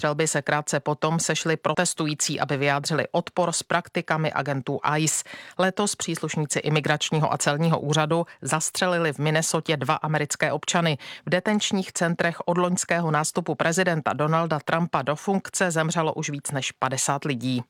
střelby se krátce potom sešli protestující, aby vyjádřili odpor s praktikami agentů ICE. Letos příslušníci imigračního a celního úřadu zastřelili v Minnesotě 2 americké občany. V detenčních centrech od loňského nástupu prezidenta Donalda Trumpa do funkce zemřelo už víc než 50 lidí.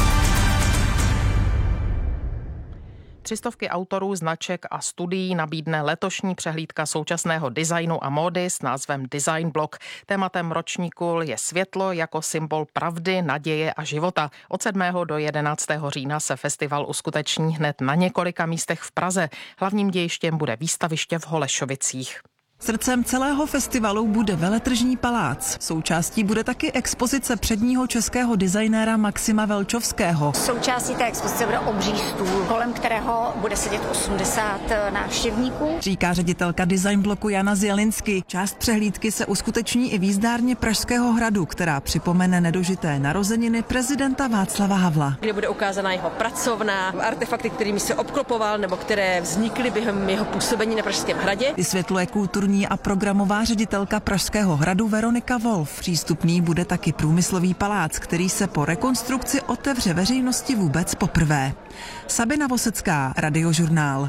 300 autorů, značek a studií nabídne letošní přehlídka současného designu a módy s názvem Design Block. Tématem ročníku je světlo jako symbol pravdy, naděje a života. Od 7. do 11. října se festival uskuteční hned na několika místech v Praze. Hlavním dějištěm bude výstaviště v Holešovicích. Srdcem celého festivalu bude veletržní palác. Součástí bude taky expozice předního českého designéra Maxima Velčovského. Součástí té expozice bude obří stůl, kolem kterého bude sedět 80 návštěvníků. Říká ředitelka Design Bloku Jana Zjelinsky. Část přehlídky se uskuteční i v jízdárně Pražského hradu, která připomene nedožité narozeniny prezidenta Václava Havla. Kde bude ukázána jeho pracovna, artefakty, kterými se obklopoval nebo které vznikly během jeho působení na Pražském hradě. Vysvětluje kulturní a programová ředitelka Pražského hradu Veronika Wolf. Přístupný bude taky průmyslový palác, který se po rekonstrukci otevře veřejnosti vůbec poprvé. Sabina Vosecká, Radiožurnál.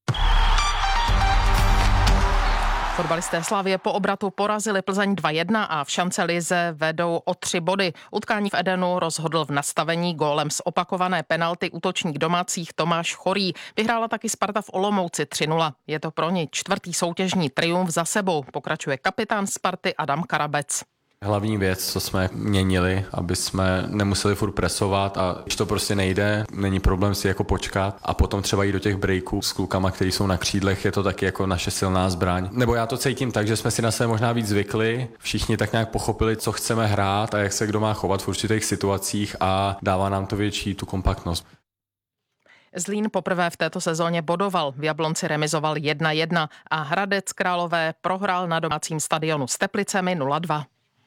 Fotbalisté Slavie po obratu porazili Plzeň 2-1 a v šance lize vedou o 3 body. Utkání v Edenu rozhodl v nastavení gólem z opakované penalty útočník domácích Tomáš Chorý. Vyhrála taky Sparta v Olomouci 3-0. Je to pro ně 4. soutěžní triumf za sebou, pokračuje kapitán Sparty Adam Karabec. Hlavní věc, co jsme měnili, aby jsme nemuseli furt presovat a když to prostě nejde, není problém si jako počkat a potom třeba jít do těch breaků s klukama, kteří jsou na křídlech, je to taky jako naše silná zbraň. Nebo já to cítím tak, že jsme si na sebe možná víc zvykli, všichni tak nějak pochopili, co chceme hrát a jak se kdo má chovat v určitých situacích a dává nám to větší tu kompaktnost. Zlín poprvé v této sezóně bodoval, v Jablonci remizoval 1-1 a Hradec Králové prohrál na domácím stadionu s Teplicemi 0-2.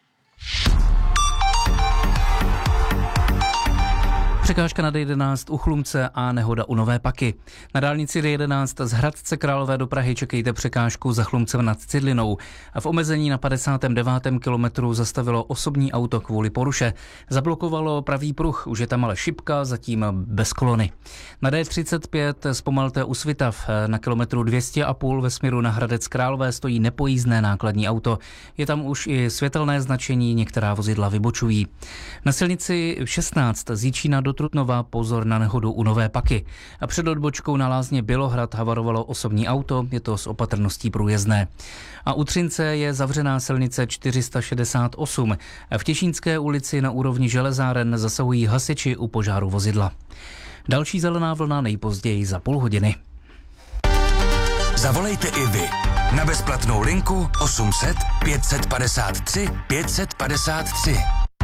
Překážka na D11 u Chlumce a nehoda u Nové Paky. Na dálnici D11 z Hradce Králové do Prahy čekejte překážku za Chlumcem nad Cidlinou. A v omezení na 59. kilometru zastavilo osobní auto kvůli poruše. Zablokovalo pravý pruh, už je tam ale šipka, zatím bez kolony. Na D35 zpomalte u Svitav. Na kilometru 200,5 ve směru na Hradec Králové stojí nepojízdné nákladní auto. Je tam už i světelné značení, některá vozidla vybočují. Na silnici 16 z Jíčína do Trutnova pozor na nehodu u Nové Paky. A před odbočkou na lázně Bělohrad havarovalo osobní auto, je to s opatrností průjezdné. A u Třince je zavřená silnice 468. V Těšínské ulici na úrovni Železáren zasahují hasiči u požáru vozidla. Další zelená vlna nejpozději za půl hodiny. Zavolejte i vy na bezplatnou linku 800 553 553.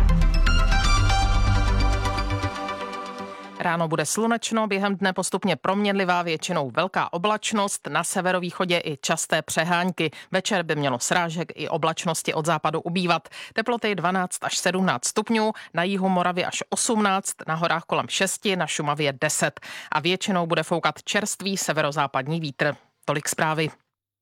Ráno bude slunečno, během dne postupně proměnlivá, většinou velká oblačnost, na severovýchodě i časté přehánky. Večer by mělo srážek i oblačnosti od západu ubývat. Teploty 12 až 17 stupňů, na jihu Moravy až 18, na horách kolem 6, na Šumavě 10. A většinou bude foukat čerstvý severozápadní vítr. Tolik zprávy.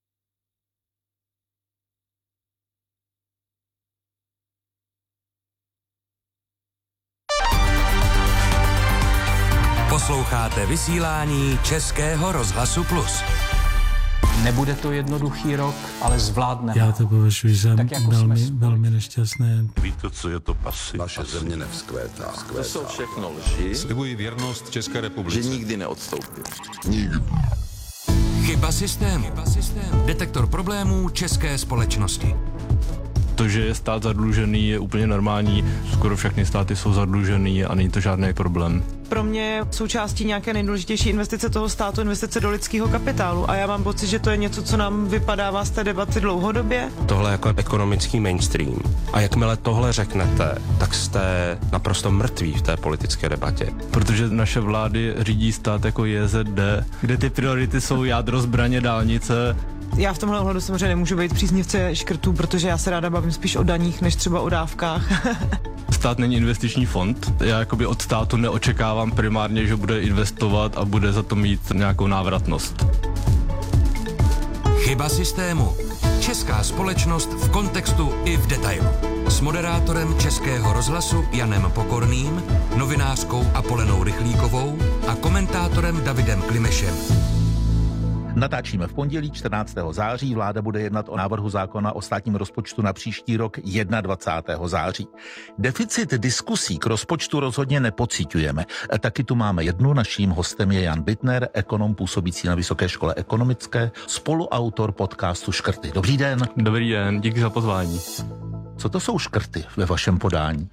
Posloucháte vysílání Českého rozhlasu Plus. Nebude to jednoduchý rok, ale zvládneme. Já to považuji za velmi nešťastné. Víte, co je to pasy? Naše země nevzkvétá. To jsou všechno lži. Slibuji věrnost České republice. Že nikdy neodstoupí. Nikdy. Chyba systému. Detektor problémů české společnosti. To, že je stát zadlužený, je úplně normální. Skoro všechny státy jsou zadlužený a není to žádný problém. Pro mě je součástí nějaké nejdůležitější investice toho státu, investice do lidského kapitálu a já mám pocit, že to je něco, co nám vypadává z té debaty dlouhodobě. Tohle jako ekonomický mainstream. A jakmile tohle řeknete, tak jste naprosto mrtví v té politické debatě. Protože naše vlády řídí stát jako JZD, kde ty priority jsou jádro, zbraně, dálnice. Já v tomhle ohledu samozřejmě nemůžu být příznivce škrtů, protože já se ráda bavím spíš o daních, než třeba o dávkách. Stát není investiční fond. Já jakoby od státu neočekávám primárně, že bude investovat a bude za to mít nějakou návratnost. Chyba systému. Česká společnost v kontextu i v detailu. S moderátorem Českého rozhlasu Janem Pokorným, novinářkou Apolenou Rychlíkovou a komentátorem Davidem Klimešem. Natáčíme v pondělí 14. září, vláda bude jednat o návrhu zákona o státním rozpočtu na příští rok 21. září. Deficit diskusí k rozpočtu rozhodně nepociťujeme. Taky tu máme jednu, naším hostem je Jan Bittner, ekonom působící na Vysoké škole ekonomické, spoluautor podcastu Škrty. Dobrý den. Dobrý den, díky za pozvání. Co to jsou škrty ve vašem podání?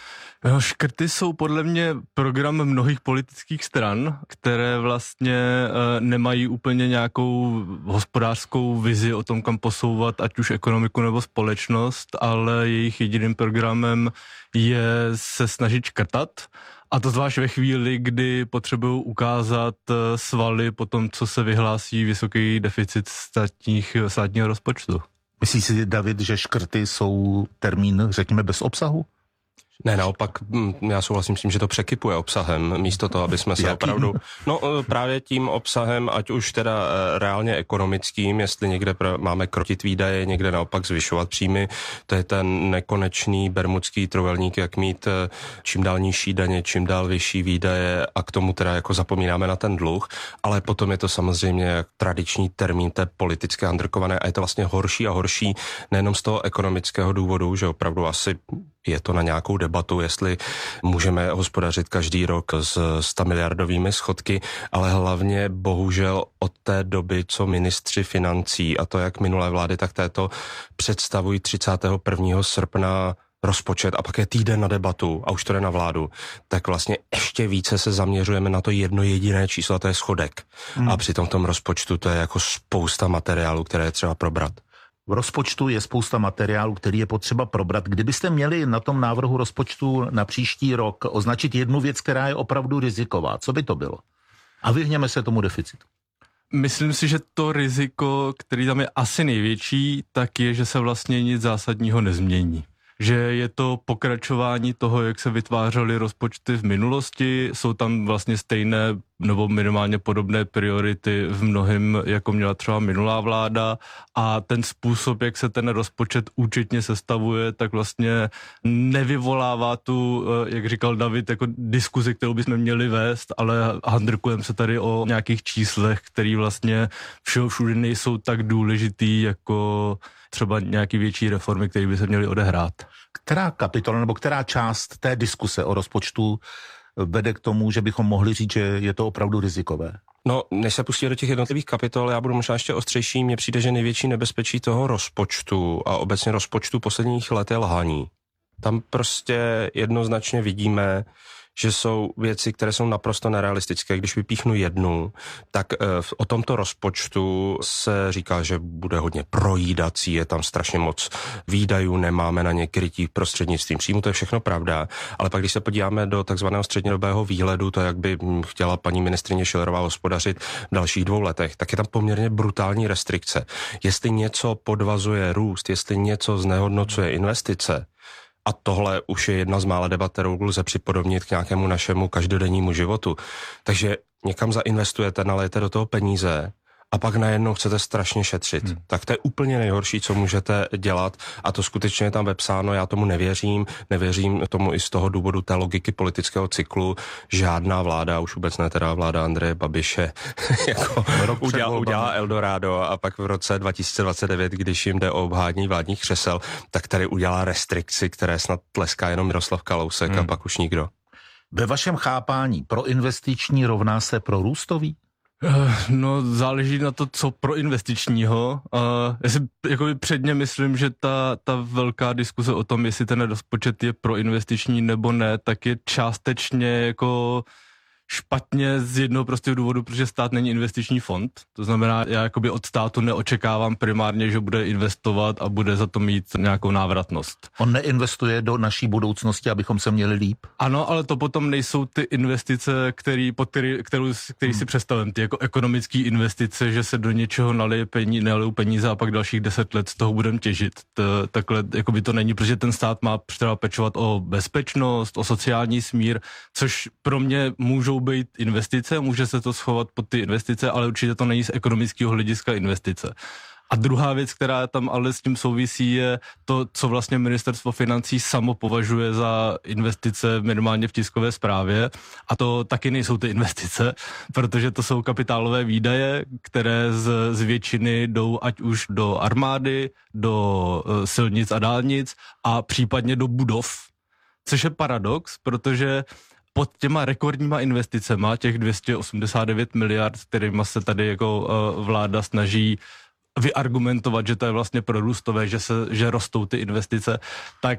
Škrty jsou podle mě program mnohých politických stran, které vlastně nemají úplně nějakou hospodářskou vizi o tom, kam posouvat ať už ekonomiku nebo společnost, ale jejich jediným programem je se snažit škrtat. A to zvlášť ve chvíli, kdy potřebují ukázat svaly po tom, co se vyhlásí vysoký deficit státního rozpočtu. Myslíš si, David, že škrty jsou termín, řekněme, bez obsahu? Ne, naopak, já souhlasím s tím, že to překypuje obsahem, místo toho, aby jsme se opravdu... No právě tím obsahem, ať už teda reálně ekonomickým, jestli někde máme krotit výdaje, někde naopak zvyšovat příjmy, to je ten nekonečný bermudský trojúhelník, jak mít čím dál nižší daně, čím dál vyšší výdaje a k tomu teda jako zapomínáme na ten dluh, ale potom je to samozřejmě tradiční termín té politické handrkované a je to vlastně horší a horší nejenom z toho ekonomického důvodu, že opravdu asi je to na nějakou debatu, jestli můžeme hospodařit každý rok s 100 miliardovými schodky, ale hlavně bohužel od té doby, co ministři financí, a to jak minulé vlády, tak této, představují 31. srpna rozpočet a pak je týden na debatu a už to jde na vládu, tak vlastně ještě více se zaměřujeme na to jedno jediné číslo a to je schodek. A přitom v tom rozpočtu to je jako spousta materiálu, které je třeba probrat. V rozpočtu je spousta materiálu, který je potřeba probrat. Kdybyste měli na tom návrhu rozpočtu na příští rok označit jednu věc, která je opravdu riziková, co by to bylo? A vyhněme se tomu deficitu. Myslím si, že to riziko, který tam je asi největší, tak je, že se vlastně nic zásadního nezmění. Že je to pokračování toho, jak se vytvářely rozpočty v minulosti, jsou tam vlastně stejné nebo minimálně podobné priority v mnohém, jako měla třeba minulá vláda a ten způsob, jak se ten rozpočet účetně sestavuje, tak vlastně nevyvolává tu, jak říkal David, jako diskuzi, kterou bychom měli vést, ale handrkujeme se tady o nějakých číslech, které vlastně všude nejsou tak důležitý jako třeba nějaký větší reformy, které by se měly odehrát. Která kapitola nebo která část té diskuse o rozpočtu vede k tomu, že bychom mohli říct, že je to opravdu rizikové? No, než se pustí do těch jednotlivých kapitol, já budu možná ještě ostřejší, mně přijde, že největší nebezpečí toho rozpočtu a obecně rozpočtu posledních let je lhaní. Tam prostě jednoznačně vidíme, že jsou věci, které jsou naprosto nerealistické. Když vypíchnu jednu, tak o tomto rozpočtu se říká, že bude hodně projídací, je tam strašně moc výdajů, nemáme na ně krytí prostřednictvím příjmu, to je všechno pravda, ale pak když se podíváme do takzvaného střednědobého výhledu, to jak by chtěla paní ministryně Schillerová hospodařit v dalších 2 letech, tak je tam poměrně brutální restrikce. Jestli něco podvazuje růst, jestli něco znehodnocuje investice, a tohle už je jedna z mála debat, kterou lze připodobnit k nějakému našemu každodennímu životu. Takže někam zainvestujete, nalijete do toho peníze a pak najednou chcete strašně šetřit. Tak to je úplně nejhorší, co můžete dělat a to skutečně je tam vepsáno, já tomu nevěřím tomu i z toho důvodu té logiky politického cyklu. Žádná vláda, už vůbec ne teda vláda Andreje Babiše, jako udělá Eldorado a pak v roce 2029, když jim jde o obhádní vládních křesel, tak tady udělá restrikci, které snad tleská jenom Miroslav Kalousek a pak už nikdo. Ve vašem chápání proinvestiční rovná se prorůstový? No, záleží na to, co pro investičního. Já si jakoby předně myslím, že ta velká diskuse o tom, jestli ten rozpočet je pro investiční nebo ne, tak je částečně jako špatně z jednoho prostého důvodu, protože stát není investiční fond. To znamená, já jakoby od státu neočekávám primárně, že bude investovat a bude za to mít nějakou návratnost. On neinvestuje do naší budoucnosti, abychom se měli líp? Ano, ale to potom nejsou ty investice, který si představím, ty jako ekonomické investice, že se do něčeho nalijou peníze a pak dalších 10 let z toho budeme těžit. Takhle jakoby to není, protože ten stát má třeba pečovat o bezpečnost, o sociální smír, což pro mě můžou být investice, může se to schovat pod ty investice, ale určitě to není z ekonomického hlediska investice. A druhá věc, která tam ale s tím souvisí, je to, co vlastně ministerstvo financí samo považuje za investice minimálně v tiskové zprávě. A to taky nejsou ty investice, protože to jsou kapitálové výdaje, které z většiny jdou ať už do armády, do silnic a dálnic a případně do budov. Což je paradox, protože pod těma rekordníma investicema, těch 289 miliard, kterýma se tady jako vláda snaží vyargumentovat, že to je vlastně prorůstové, že rostou ty investice, tak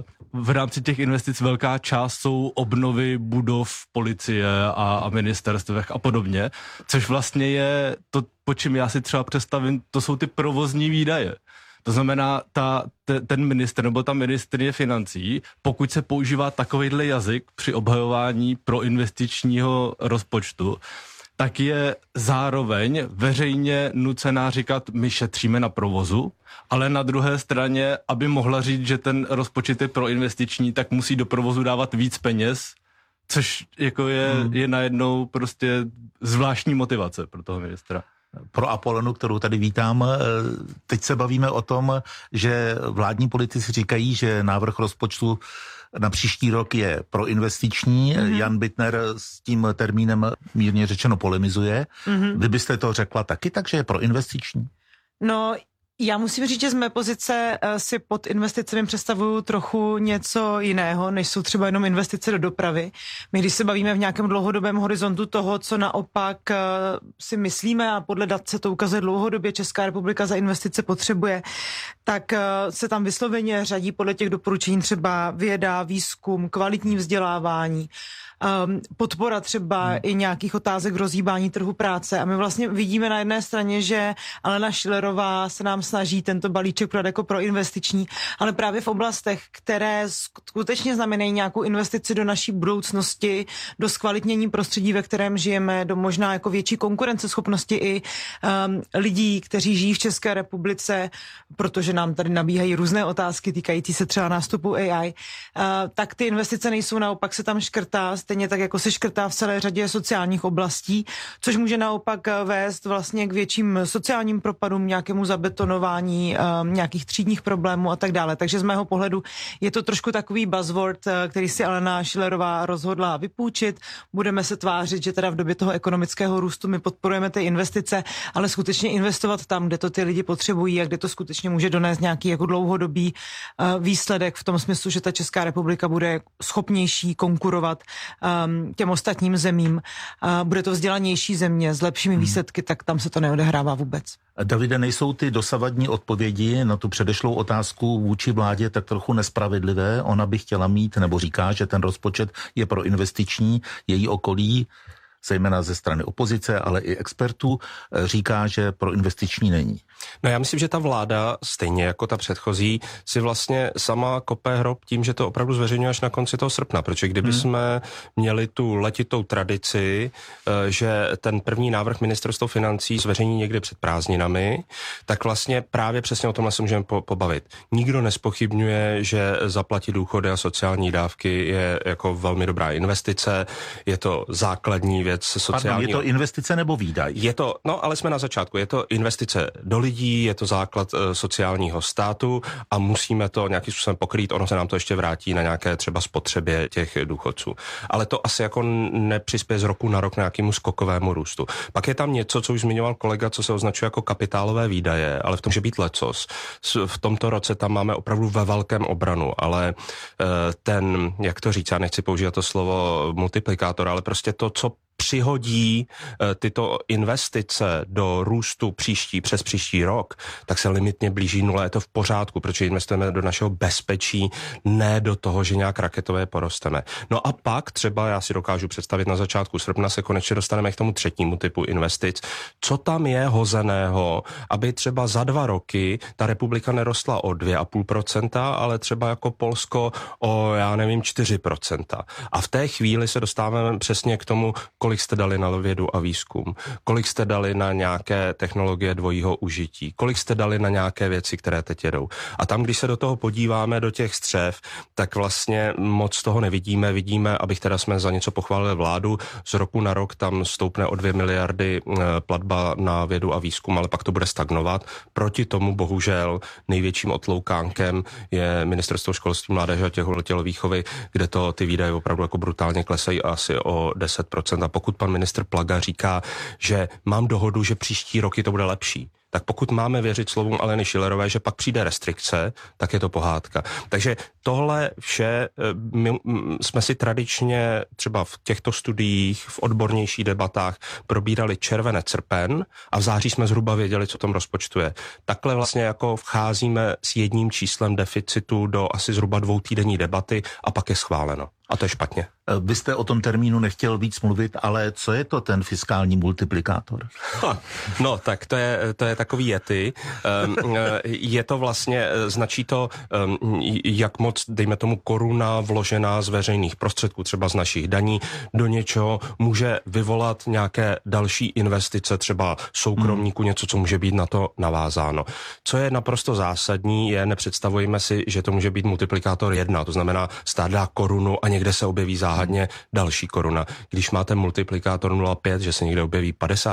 v rámci těch investic velká část jsou obnovy budov policie a ministerstvech a podobně, což vlastně je to, po čím já si třeba představím, to jsou ty provozní výdaje. To znamená, ten ministr nebo ta ministryně financí, pokud se používá takovejhle jazyk při obhajování proinvestičního rozpočtu, tak je zároveň veřejně nucená říkat, my šetříme na provozu, ale na druhé straně, aby mohla říct, že ten rozpočet je proinvestiční, tak musí do provozu dávat víc peněz, což jako je najednou prostě zvláštní motivace pro toho ministra. Pro Apolonu, kterou tady vítám. Teď se bavíme o tom, že vládní politici říkají, že návrh rozpočtu na příští rok je proinvestiční. Jan Bittner s tím termínem mírně řečeno polemizuje. Vy byste to řekla taky, takže je proinvestiční? No, já musím říct, že z mé pozice si pod investicemi představuju trochu něco jiného, než jsou třeba jenom investice do dopravy. My, když se bavíme v nějakém dlouhodobém horizontu toho, co naopak si myslíme, a podle dat se to ukazuje dlouhodobě, Česká republika za investice potřebuje, tak se tam vysloveně řadí podle těch doporučení třeba věda, výzkum, kvalitní vzdělávání, podpora třeba i nějakých otázek rozhýbání trhu práce. A my vlastně vidíme na jedné straně, že Alena Schillerová se nám snaží tento balíček prodat jako proinvestiční, ale právě v oblastech, které skutečně znamenají nějakou investici do naší budoucnosti, do zkvalitnění prostředí, ve kterém žijeme, do možná jako větší konkurenceschopnosti i lidí, kteří žijí v České republice, protože nám tady nabíhají různé otázky týkající se třeba nástupu AI, tak ty investice nejsou, naopak se tam škrtá, stejně tak jako se škrtá v celé řadě sociálních oblastí, což může naopak vést vlastně k větším sociálním propadům, nějakému zabetonování nějakých třídních problémů a tak dále. Takže z mého pohledu je to trošku takový buzzword, který si Alena Schillerová rozhodla vypůjčit. Budeme se tvářit, že teda v době toho ekonomického růstu my podporujeme ty investice, ale skutečně investovat tam, kde to ty lidi potřebují a kde to skutečně může donést nějaký jako dlouhodobý výsledek v tom smyslu, že ta Česká republika bude schopnější konkurovat těm ostatním zemím. Bude to vzdělanější země s lepšími výsledky, tak tam se to neodehrává vůbec. Davide, nejsou ty dosavadní odpovědi na tu předešlou otázku vůči vládě tak trochu nespravedlivé? Ona by chtěla mít, nebo říká, že ten rozpočet je proinvestiční, její okolí, zejména ze strany opozice, ale i expertů, říká, že proinvestiční není. No já myslím, že ta vláda, stejně jako ta předchozí, si vlastně sama kope hrob tím, že to opravdu zveřejňuje až na konci toho srpna, protože kdyby jsme měli tu letitou tradici, že ten první návrh ministerstva financí zveřejní někde před prázdninami, tak vlastně právě přesně o tomhle se můžeme pobavit. Nikdo nespochybňuje, že zaplatit důchody a sociální dávky je jako velmi dobrá investice, je to základní věc sociální. Pardon, je to investice nebo výdaj? Je to, no ale jsme na začátku, je to investice do lidí, je to základ sociálního státu a musíme to nějakým způsobem pokrýt, ono se nám to ještě vrátí na nějaké třeba spotřebě těch důchodců. Ale to asi jako nepřispěje z roku na rok nějakému skokovému růstu. Pak je tam něco, co už zmiňoval kolega, co se označuje jako kapitálové výdaje, ale v tom může být lecos. V tomto roce tam máme opravdu ve velkém obranu, ale ten, jak to říct, já nechci použít to slovo multiplikátor, ale prostě to, co přihodí tyto investice do růstu přes příští rok, tak se limitně blíží nule, je to v pořádku, protože investujeme do našeho bezpečí, ne do toho, že nějak raketově porosteme. No a pak třeba já si dokážu představit na začátku srpna se konečně dostaneme k tomu třetímu typu investic. Co tam je hozeného, aby třeba za 2 roky ta republika nerostla o 2,5%, ale třeba jako Polsko o, já nevím, 4%. A v té chvíli se dostáváme přesně k tomu, kolik kolik jste dali na vědu a výzkum, kolik jste dali na nějaké technologie dvojího užití, kolik jste dali na nějaké věci, které teď jedou. A tam, když se do toho podíváme, do těch střev, tak vlastně moc toho nevidíme. Vidíme, abych teda jsme za něco pochválili vládu, z roku na rok tam stoupne o 2 miliardy platba na vědu a výzkum, ale pak to bude stagnovat. Proti tomu bohužel největším otloukánkem je Ministerstvo školství, mládeže a tělovýchovy, kde to ty výdaje opravdu jako brutálně klesají asi o 10%. A pokud pan ministr Plaga říká, že mám dohodu, že příští roky to bude lepší, tak pokud máme věřit slovům Aleny Schillerové, že pak přijde restrikce, tak je to pohádka. Takže tohle vše my jsme si tradičně třeba v těchto studiích, v odbornějších debatách probírali červenec, srpen a v září jsme zhruba věděli, co tom rozpočtu je. Takhle vlastně jako vcházíme s jedním číslem deficitu do asi zhruba 2týdenní debaty a pak je schváleno. A to je špatně. Vy jste o tom termínu nechtěl víc mluvit, ale co je to ten fiskální multiplikátor? No, tak to je takový yeti. Je to vlastně, značí to, jak moc, dejme tomu, koruna vložená z veřejných prostředků, třeba z našich daní, do něčeho může vyvolat nějaké další investice, třeba soukromníku, něco, co může být na to navázáno. Co je naprosto zásadní, je, nepředstavujeme si, že to může být multiplikátor 1, to znamená, stát dá korunu a někde se objeví záhadně další koruna. Když máte multiplikátor 0,5, že se někde objeví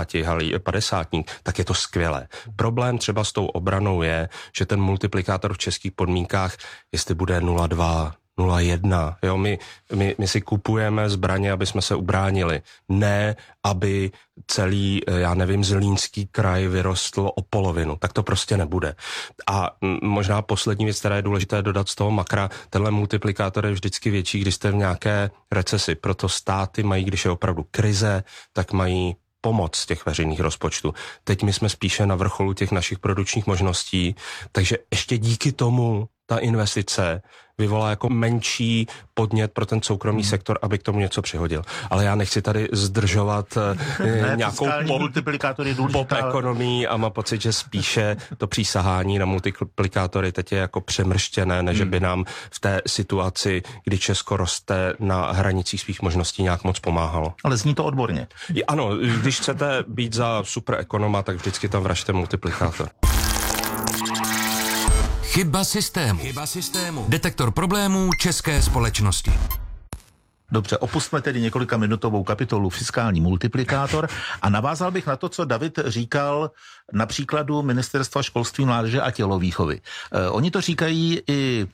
50, tak je to skvělé. Problém třeba s tou obranou je, že ten multiplikátor v českých podmínkách, jestli bude 0,2, 0,1. Jo, my si kupujeme zbraně, aby jsme se ubránili. Ne, aby celý, já nevím, Zlínský kraj vyrostl o polovinu. Tak to prostě nebude. A možná poslední věc, která je důležité dodat z toho makra, tenhle multiplikátor je vždycky větší, když jste v nějaké recesi. Proto státy mají, když je opravdu krize, tak mají pomoc z těch veřejných rozpočtů. Teď my jsme spíše na vrcholu těch našich produkčních možností, takže ještě díky tomu ta investice vyvolá jako menší podnět pro ten soukromý sektor, aby k tomu něco přihodil. Ale já nechci tady zdržovat nějakou pop ekonomii a mám pocit, že spíše to přísahání na multiplikátory teď je jako přemrštěné, než by nám v té situaci, kdy Česko roste na hranicích svých možností, nějak moc pomáhalo. Ale zní to odborně. Ano, když chcete být za super ekonoma, tak vždycky tam vražte multiplikátor. Chyba systému. Detektor problémů české společnosti. Dobře, opustme tedy několikaminutovou kapitolu fiskální multiplikátor a navázal bych na to, co David říkal na příkladu Ministerstva školství, mládeže a tělovýchovy. Oni to říkají i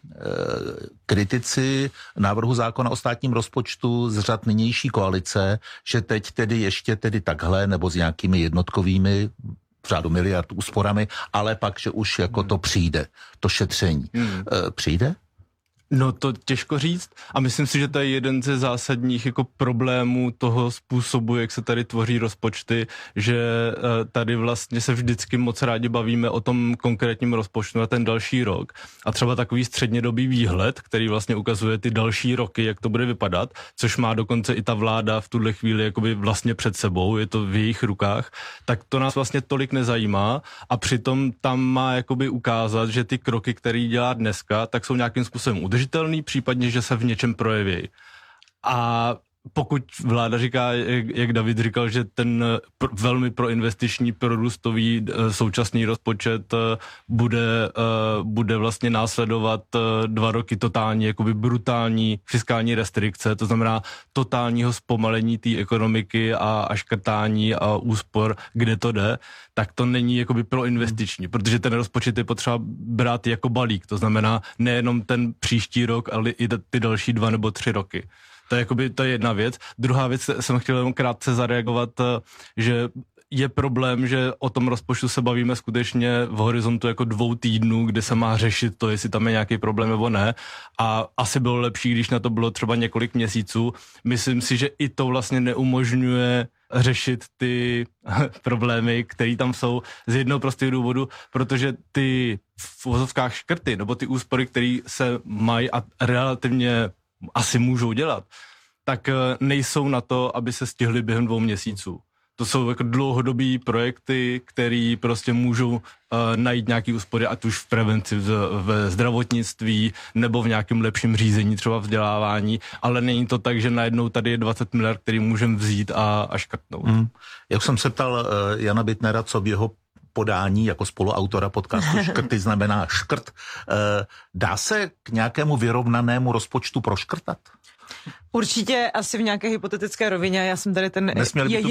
kritici návrhu zákona o státním rozpočtu z řad nynější koalice, že teď tedy ještě tedy takhle nebo s nějakými jednotkovými v řádu miliard úsporami, ale pak, že už jako to přijde, to šetření. Přijde? No to těžko říct a myslím si, že to je jeden ze zásadních jako problémů toho způsobu, jak se tady tvoří rozpočty, že tady vlastně se vždycky moc rádi bavíme o tom konkrétním rozpočtu na ten další rok a třeba takový střednědobý výhled, který vlastně ukazuje ty další roky, jak to bude vypadat, což má dokonce i ta vláda v tuhle chvíli jakoby vlastně před sebou, je to v jejich rukách, tak to nás vlastně tolik nezajímá a přitom tam má jakoby ukázat, že ty kroky, které dělá dneska, tak jsou nějakým způsobem udržitelný, případně, že se v něčem projeví. A pokud vláda říká, jak David říkal, že ten velmi proinvestiční, prorůstový současný rozpočet bude vlastně následovat 2 roky totální, jakoby brutální fiskální restrikce, to znamená totálního zpomalení té ekonomiky a škrtání a úspor, kde to jde, tak to není jakoby proinvestiční, protože ten rozpočet je potřeba brát jako balík, to znamená nejenom ten příští rok, ale i ty další 2 nebo 3 roky. To je jedna věc. Druhá věc, jsem chtěl jenom krátce zareagovat, že je problém, že o tom rozpočtu se bavíme skutečně v horizontu jako 2 týdnů, kde se má řešit to, jestli tam je nějaký problém nebo ne. A asi bylo lepší, když na to bylo třeba několik měsíců. Myslím si, že i to vlastně neumožňuje řešit ty problémy, které tam jsou z jednoho prostého důvodu, protože ty v uvozovkách škrty nebo ty úspory, které se mají a relativně asi můžou dělat, tak nejsou na to, aby se stihly během 2 měsíců. To jsou jako dlouhodobý projekty, které prostě můžou najít nějaký úspory, ať už v prevenci, ve zdravotnictví nebo v nějakém lepším řízení, třeba vzdělávání, ale není to tak, že najednou tady je 20 miliard, který můžeme vzít a škrtnout. Jak jsem se ptal Jana Bittnera, co v jeho podání jako spoluautora podcastu Škrty znamená škrt, dá se k nějakému vyrovnanému rozpočtu proškrtat? Určitě asi v nějaké hypotetické rovině. Já jsem tady ten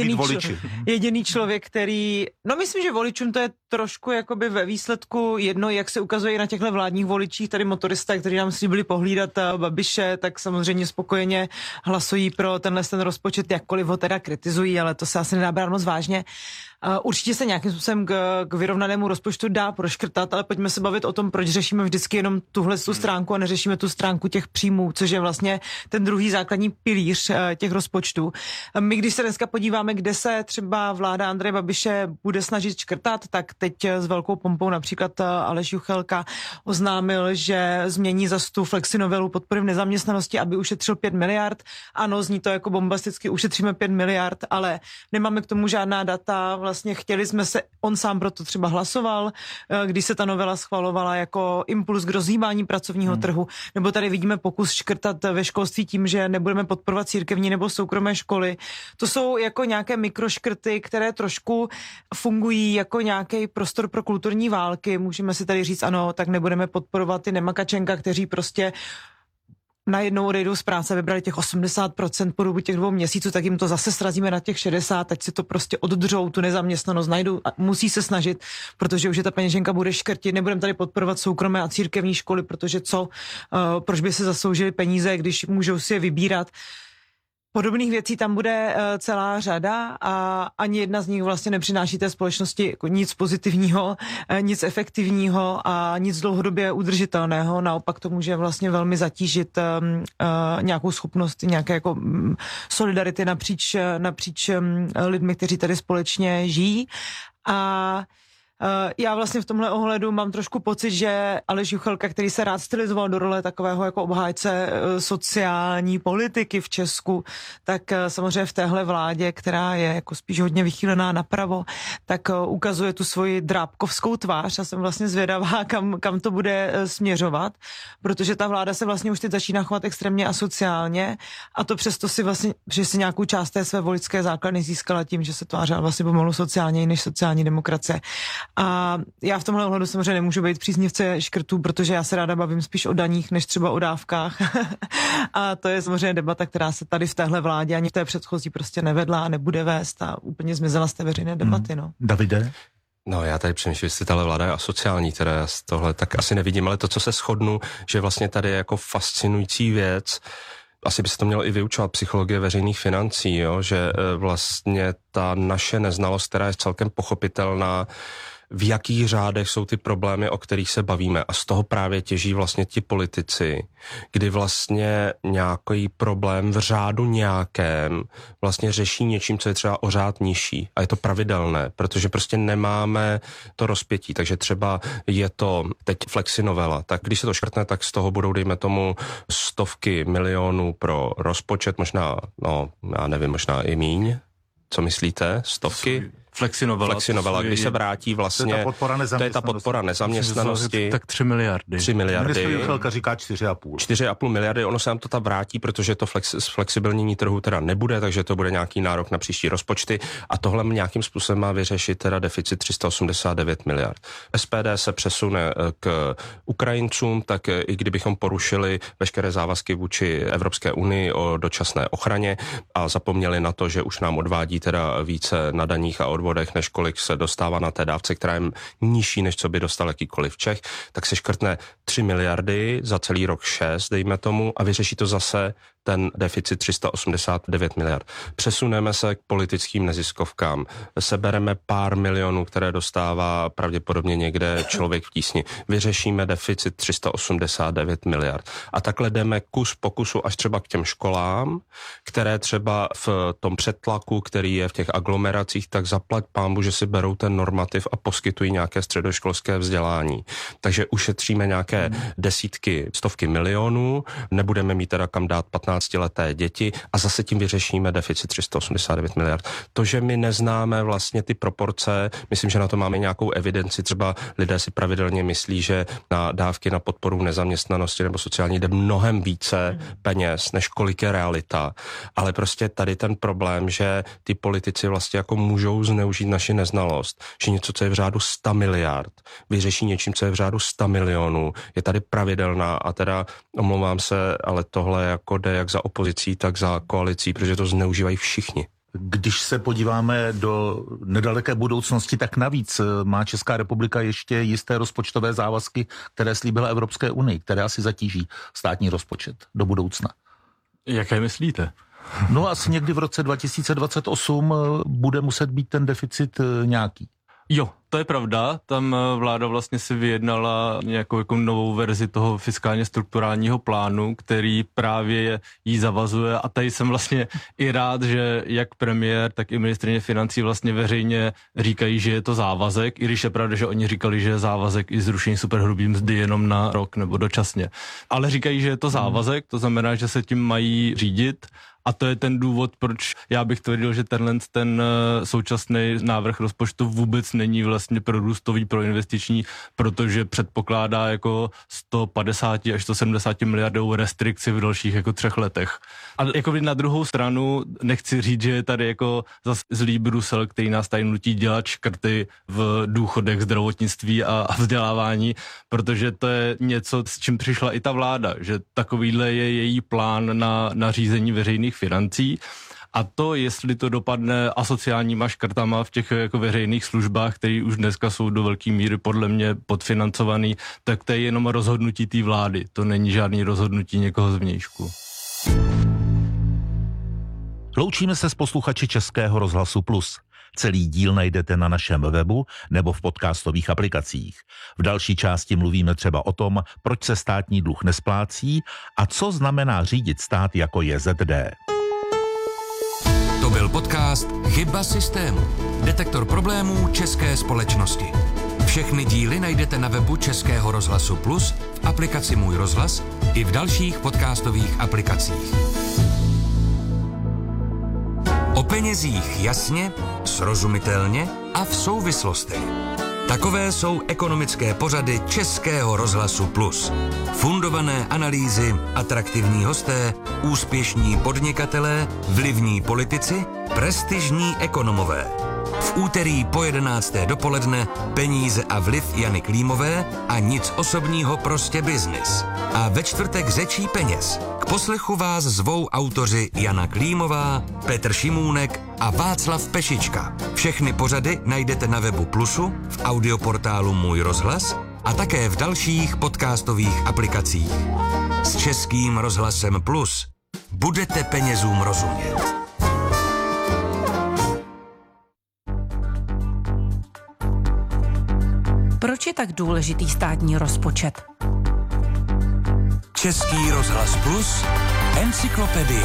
jediný člověk, který... No myslím, že voličům to je trošku jakoby ve výsledku jedno, jak se ukazuje i na těchto vládních voličích. Tady motoristé, kteří nám slíbili pohlídat Babiše, tak samozřejmě spokojeně hlasují pro ten rozpočet, jakkoliv ho teda kritizují, ale to se asi nedá brát moc vážně. Určitě se nějakým způsobem k vyrovnanému rozpočtu dá proškrtat, ale pojďme se bavit o tom, proč řešíme vždycky jenom tu stránku a neřešíme tu stránku těch příjmů, což je vlastně ten druhý základní pilíř těch rozpočtů. My, když se dneska podíváme, kde se třeba vláda Andreje Babiše bude snažit škrtat, tak teď s velkou pompou například Aleš Juchelka oznámil, že změní zas tu flexinovelu podpory v nezaměstnanosti, aby ušetřil 5 miliard. Ano, zní to jako bombasticky, ušetříme 5 miliard, ale nemáme k tomu žádná data. Vlastně chtěli jsme se, on sám proto třeba hlasoval, když se ta novela schvalovala jako impuls k rozhýbání pracovního trhu, nebo tady vidíme pokus škrtat ve školství tím, že nebudeme podporovat církevní nebo soukromé školy. To jsou jako nějaké mikroškrty, které trošku fungují jako nějaký prostor pro kulturní války. Můžeme si tady říct, ano, tak nebudeme podporovat ty Nemakačenka, kteří prostě najednou odejdou z práce, vybrali těch 80% po dobu těch 2 měsíců, tak jim to zase srazíme na těch 60, ať si to prostě oddržou, tu nezaměstnanost najdou a musí se snažit, protože už je ta peněženka bude škrtit, nebudeme tady podporovat soukromé a církevní školy, protože proč by se zasloužili peníze, když můžou si je vybírat. Podobných věcí tam bude celá řada a ani jedna z nich vlastně nepřináší té společnosti jako nic pozitivního, nic efektivního a nic dlouhodobě udržitelného. Naopak to může vlastně velmi zatížit nějakou schopnost, nějaké jako solidarity napříč lidmi, kteří tady společně žijí. A já vlastně v tomhle ohledu mám trošku pocit, že Aleš Juchelka, který se rád stylizoval do role takového jako obhájce sociální politiky v Česku, tak samozřejmě v téhle vládě, která je jako spíš hodně vychýlená napravo, tak ukazuje tu svoji drábkovskou tvář a jsem vlastně zvědavá, kam to bude směřovat, protože ta vláda se vlastně už teď začíná chovat extrémně asociálně a to přesto si vlastně, že si nějakou část té své voličské základny získala tím, že se tvářila vlastně pomalu sociálněji než sociální demokracie. A já v tomhle ohledu samozřejmě nemůžu být příznivce škrtů, protože já se ráda bavím spíš o daních, než třeba o dávkách. A to je samozřejmě debata, která se tady v téhle vládě ani v té předchozí prostě nevedla a nebude vést a úplně zmizela z té veřejné debaty. No. Davide? No já tady přemýšlím, jestli tahle vláda je asociální, teda já tohle tak asi nevidím, ale to, co se shodnu, že vlastně tady je jako fascinující věc, asi by se to mělo i vyučovat psychologie veřejných financí, jo? Že vlastně ta naše neznalost, která je celkem pochopitelná, v jakých řádech jsou ty problémy, o kterých se bavíme. A z toho právě těží vlastně ti politici, kdy vlastně nějaký problém v řádu nějakém vlastně řeší něčím, co je třeba o řád nižší. A je to pravidelné, protože prostě nemáme to rozpětí. Takže třeba je to teď flexinovela. Tak když se to škrtne, tak z toho budou, dejme tomu, stovky milionů pro rozpočet, možná, no já nevím, možná i míň. Co myslíte? Stovky? Flexinovela, když se vrátí vlastně, to je ta podpora nezaměstnanosti. Tak 3 miliardy. 3 miliardy. Ministr Juchelka říká 4,5. 4,5 miliardy, ono se nám to tam vrátí, protože to flexibilnění trhu teda nebude, takže to bude nějaký nárok na příští rozpočty a tohle nějakým způsobem má vyřešit teda deficit 389 miliard. SPD se přesune k Ukrajincům, tak i kdybychom porušili veškeré závazky vůči Evropské unii o dočasné ochraně a zapomněli na to, že už nám odvádí teda více na daních a odvodech, než kolik se dostává na té dávce, která je nižší, než co by dostal jakýkoliv Čech, tak se škrtne 3 miliardy za celý rok 6, dejme tomu, a vyřeší to zase ten deficit 389 miliard. Přesuneme se k politickým neziskovkám. Sebereme pár milionů, které dostává pravděpodobně někde člověk v tísni. Vyřešíme deficit 389 miliard. A takhle jdeme kus po kusu až třeba k těm školám, které třeba v tom předtlaku, který je v těch aglomeracích, tak zaplať pánbu, že si berou ten normativ a poskytují nějaké středoškolské vzdělání. Takže ušetříme nějaké desítky, stovky milionů, nebudeme mít teda kam dát 15 12leté děti a zase tím vyřešíme deficit 389 miliard. To, že my neznáme vlastně ty proporce, myslím, že na to máme nějakou evidenci, třeba lidé si pravidelně myslí, že na dávky na podporu nezaměstnanosti nebo sociální jde mnohem více peněz, než kolik je realita. Ale prostě tady ten problém, že ty politici vlastně jako můžou zneužít naši neznalost, že něco, co je v řádu 100 miliard, vyřeší něčím, co je v řádu 100 milionů, je tady pravidelná a teda omlouvám se, ale tohle jako jde jak za opozicí, tak za koalicí, protože to zneužívají všichni. Když se podíváme do nedaleké budoucnosti, tak navíc má Česká republika ještě jisté rozpočtové závazky, které slíbila Evropské unii, které asi zatíží státní rozpočet do budoucna. Jaké myslíte? No asi někdy v roce 2028 bude muset být ten deficit nějaký. Jo, to je pravda. Tam vláda vlastně si vyjednala nějakou jako novou verzi toho fiskálně strukturálního plánu, který právě jí zavazuje a tady jsem vlastně i rád, že jak premiér, tak i ministryně financí vlastně veřejně říkají, že je to závazek, i když je pravda, že oni říkali, že je závazek i zrušení superhrubý mzdy jenom na rok nebo dočasně. Ale říkají, že je to závazek, to znamená, že se tím mají řídit. A to je ten důvod, proč já bych tvrdil, že ten současný návrh rozpočtu vůbec není vlastně prorůstový, proinvestiční, protože předpokládá jako 150 až 170 miliardovou restrikci v dalších jako 3 letech. A jako na druhou stranu nechci říct, že je tady jako zase zlý Brusel, který nás tady nutí dělat škrty v důchodech, zdravotnictví a vzdělávání, protože to je něco, s čím přišla i ta vláda, že takovýhle je její plán na řízení veřejných financí. A to, jestli to dopadne asociálníma škrtama v těch jako veřejných službách, které už dneska jsou do velké míry podle mě podfinancovaný, tak to je jenom rozhodnutí té vlády. To není žádný rozhodnutí někoho zvnějšku. Loučíme se s posluchači Českého rozhlasu Plus. Celý díl najdete na našem webu nebo v podcastových aplikacích. V další části mluvíme třeba o tom, proč se státní dluh nesplácí a co znamená řídit stát jako JZD. To byl podcast Chyba systému. Detektor problémů české společnosti. Všechny díly najdete na webu Českého rozhlasu Plus, v aplikaci Můj rozhlas i v dalších podcastových aplikacích. O penězích jasně, srozumitelně a v souvislostech. Takové jsou ekonomické pořady Českého rozhlasu Plus. Fundované analýzy, atraktivní hosté, úspěšní podnikatelé, vlivní politici, prestižní ekonomové. V úterý po 11. dopoledne Peníze a vliv Jany Klímové a nic osobního, prostě biznis. A ve čtvrtek Řečí peněz. K poslechu vás zvou autoři Jana Klímová, Petr Šimůnek a Václav Pešička. Všechny pořady najdete na webu Plusu, v audioportálu Můj rozhlas a také v dalších podcastových aplikacích. S Českým rozhlasem Plus budete penězům rozumět. Proč je tak důležitý státní rozpočet? Český rozhlas Plus, encyklopedie.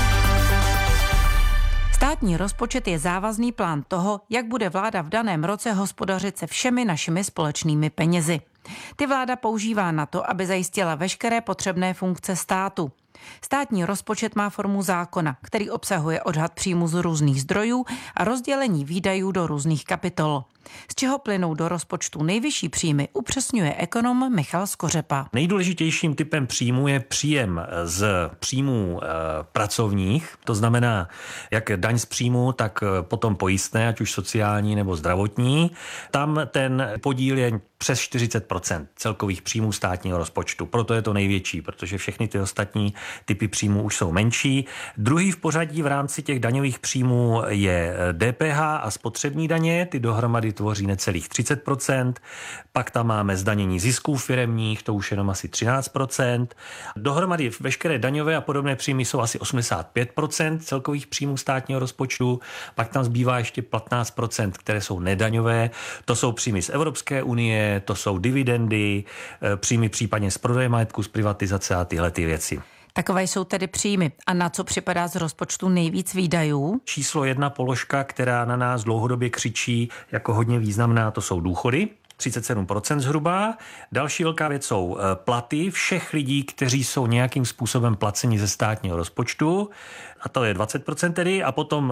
Státní rozpočet je závazný plán toho, jak bude vláda v daném roce hospodařit se všemi našimi společnými penězi. Ty vláda používá na to, aby zajistila veškeré potřebné funkce státu. Státní rozpočet má formu zákona, který obsahuje odhad příjmu z různých zdrojů a rozdělení výdajů do různých kapitol. Z čeho plynou do rozpočtu nejvyšší příjmy, upřesňuje ekonom Michal Skořepa. Nejdůležitějším typem příjmu je příjem z příjmů pracovních, to znamená jak daň z příjmu, tak potom pojistné, ať už sociální nebo zdravotní. Tam ten podíl je přes 40% celkových příjmů státního rozpočtu. Proto je to největší, protože všechny ty ostatní typy příjmů už jsou menší. Druhý v pořadí v rámci těch daňových příjmů je DPH a spotřební daně, ty dohromady tvoří necelých 30%. Pak tam máme zdanění zisků firemních, to už jenom asi 13%. Dohromady veškeré daňové a podobné příjmy jsou asi 85% celkových příjmů státního rozpočtu. Pak tam zbývá ještě 15%, které jsou nedaňové. To jsou příjmy z Evropské unie, to jsou dividendy, příjmy případně z prodeje majetku, z privatizace a tyhle ty věci. Takové jsou tedy příjmy. A na co připadá z rozpočtu nejvíc výdajů? Číslo 1 položka, která na nás dlouhodobě křičí jako hodně významná, to jsou důchody. 37% zhruba. Další velká věc jsou platy všech lidí, kteří jsou nějakým způsobem placeni ze státního rozpočtu, a to je 20% tedy, a potom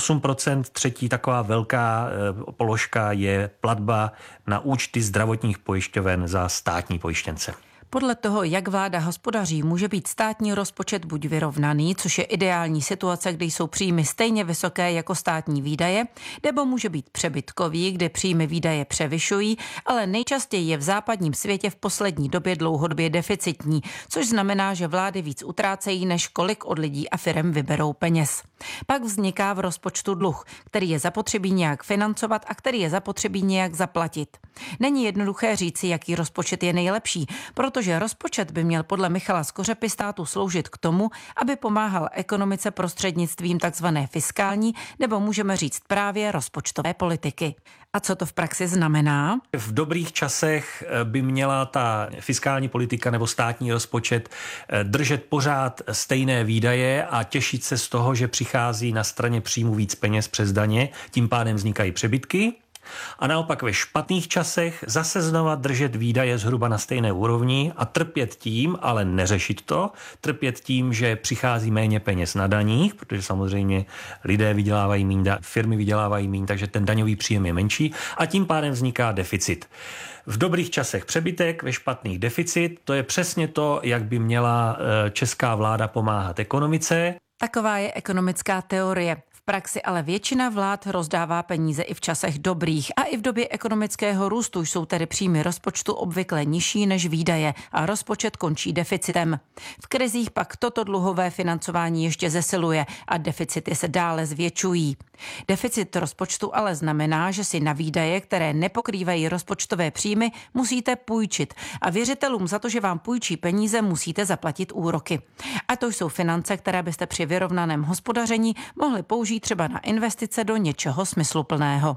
8%, třetí taková velká položka je platba na účty zdravotních pojišťoven za státní pojištěnce. Podle toho, jak vláda hospodaří, může být státní rozpočet buď vyrovnaný, což je ideální situace, kdy jsou příjmy stejně vysoké jako státní výdaje, nebo může být přebytkový, kde příjmy výdaje převyšují, ale nejčastěji je v západním světě v poslední době dlouhodobě deficitní, což znamená, že vlády víc utrácejí, než kolik od lidí a firem vyberou peněz. Pak vzniká v rozpočtu dluh, který je zapotřebí nějak financovat a který je zapotřebí nějak zaplatit. Není jednoduché říci, jaký rozpočet je nejlepší, protože rozpočet by měl podle Michala Skořepy státu sloužit k tomu, aby pomáhal ekonomice prostřednictvím takzvané fiskální, nebo můžeme říct právě rozpočtové politiky. A co to v praxi znamená? V dobrých časech by měla ta fiskální politika nebo státní rozpočet držet pořád stejné výdaje a těšit se z toho, že přichází na straně příjmu víc peněz přes daně, tím pádem vznikají přebytky. A naopak ve špatných časech zase znova držet výdaje zhruba na stejné úrovni a trpět tím, ale neřešit to, trpět tím, že přichází méně peněz na daních, protože samozřejmě lidé vydělávají méně, firmy vydělávají méně, takže ten daňový příjem je menší a tím pádem vzniká deficit. V dobrých časech přebytek, ve špatných deficit, to je přesně to, jak by měla česká vláda pomáhat ekonomice. Taková je ekonomická teorie. V praxi ale většina vlád rozdává peníze i v časech dobrých a i v době ekonomického růstu jsou tedy příjmy rozpočtu obvykle nižší než výdaje a rozpočet končí deficitem. V krizích pak toto dluhové financování ještě zesiluje a deficity se dále zvětšují. Deficit rozpočtu ale znamená, že si na výdaje, které nepokrývají rozpočtové příjmy, musíte půjčit a věřitelům za to, že vám půjčí peníze, musíte zaplatit úroky. A to jsou finance, které byste při vyrovnaném hospodaření mohli použít třeba na investice do něčeho smysluplného.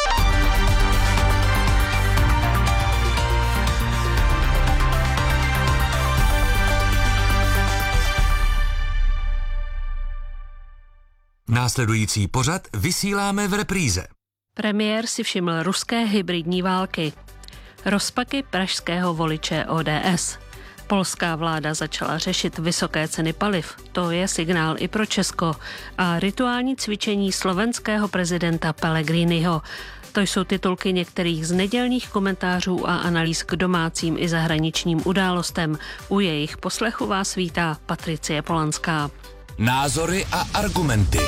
Následující pořad vysíláme v repríze. Premiér si všiml ruské hybridní války. Rozpaky pražského voliče ODS. Polská vláda začala řešit vysoké ceny paliv. To je signál i pro Česko. A rituální cvičení slovenského prezidenta Pellegriniho. To jsou titulky některých z nedělních komentářů a analýz k domácím i zahraničním událostem. U jejich poslechu vás vítá Patricie Polanská. Názory a argumenty.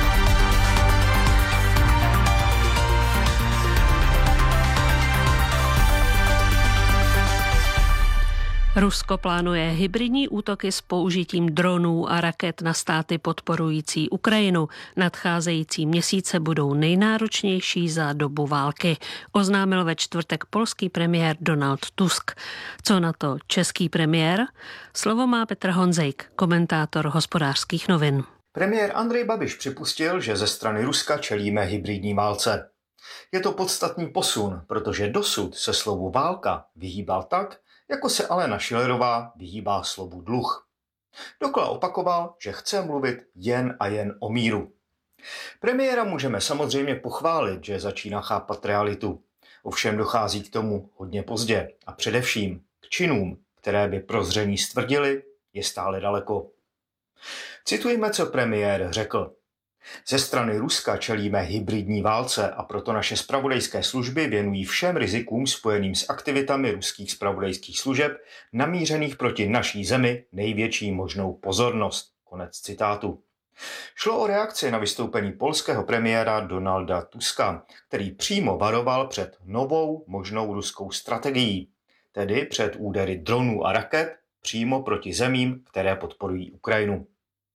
Rusko plánuje hybridní útoky s použitím dronů a raket na státy podporující Ukrajinu. Nadcházející měsíce budou nejnáročnější za dobu války, oznámil ve čtvrtek polský premiér Donald Tusk. Co na to český premiér? Slovo má Petr Honzejk, komentátor Hospodářských novin. Premiér Andrej Babiš připustil, že ze strany Ruska čelíme hybridní válce. Je to podstatný posun, protože dosud se slovu válka vyhýbal tak, jako se Alena Schillerová vyhýbá slovu dluh. Dokola opakoval, že chce mluvit jen a jen o míru. Premiéra můžeme samozřejmě pochválit, že začíná chápat realitu. Ovšem dochází k tomu hodně pozdě a především k činům, které by prozření stvrdili, je stále daleko. Citujme, co premiér řekl. Ze strany Ruska čelíme hybridní válce a proto naše zpravodajské služby věnují všem rizikům spojeným s aktivitami ruských zpravodajských služeb namířených proti naší zemi největší možnou pozornost. Konec citátu. Šlo o reakci na vystoupení polského premiéra Donalda Tuska, který přímo varoval před novou možnou ruskou strategií, tedy před údery dronů a raket přímo proti zemím, které podporují Ukrajinu.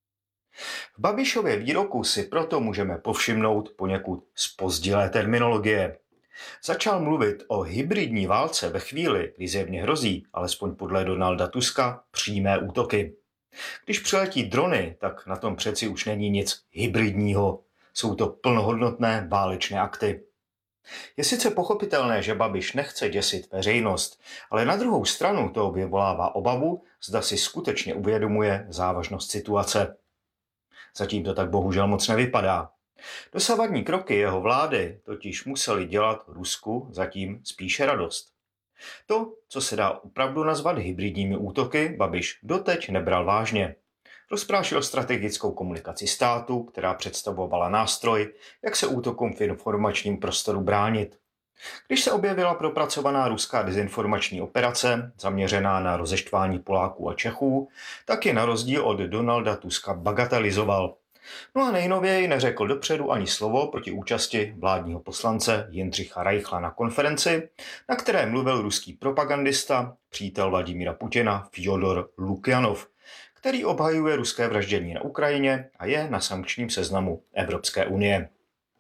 V Babišově výroku si proto můžeme povšimnout poněkud zpozdilé terminologie. Začal mluvit o hybridní válce ve chvíli, kdy zjevně hrozí, alespoň podle Donalda Tuska, přímé útoky. Když přiletí drony, tak na tom přeci už není nic hybridního. Jsou to plnohodnotné válečné akty. Je sice pochopitelné, že Babiš nechce děsit veřejnost, ale na druhou stranu to vyvolává obavu, zda si skutečně uvědomuje závažnost situace. Zatím to tak bohužel moc nevypadá. Dosavadní kroky jeho vlády totiž museli dělat Rusku zatím spíše radost. To, co se dá opravdu nazvat hybridními útoky, Babiš doteď nebral vážně. Rozprášil strategickou komunikaci státu, která představovala nástroj, jak se útokům v informačním prostoru bránit. Když se objevila propracovaná ruská dezinformační operace, zaměřená na rozeštvání Poláků a Čechů, tak ji na rozdíl od Donalda Tuska bagatelizoval. No a nejnověji neřekl dopředu ani slovo proti účasti vládního poslance Jindřicha Reichla na konferenci, na které mluvil ruský propagandista, přítel Vladimíra Putina Fjodor Lukjanov, který obhajuje ruské vraždění na Ukrajině a je na sankčním seznamu Evropské unie.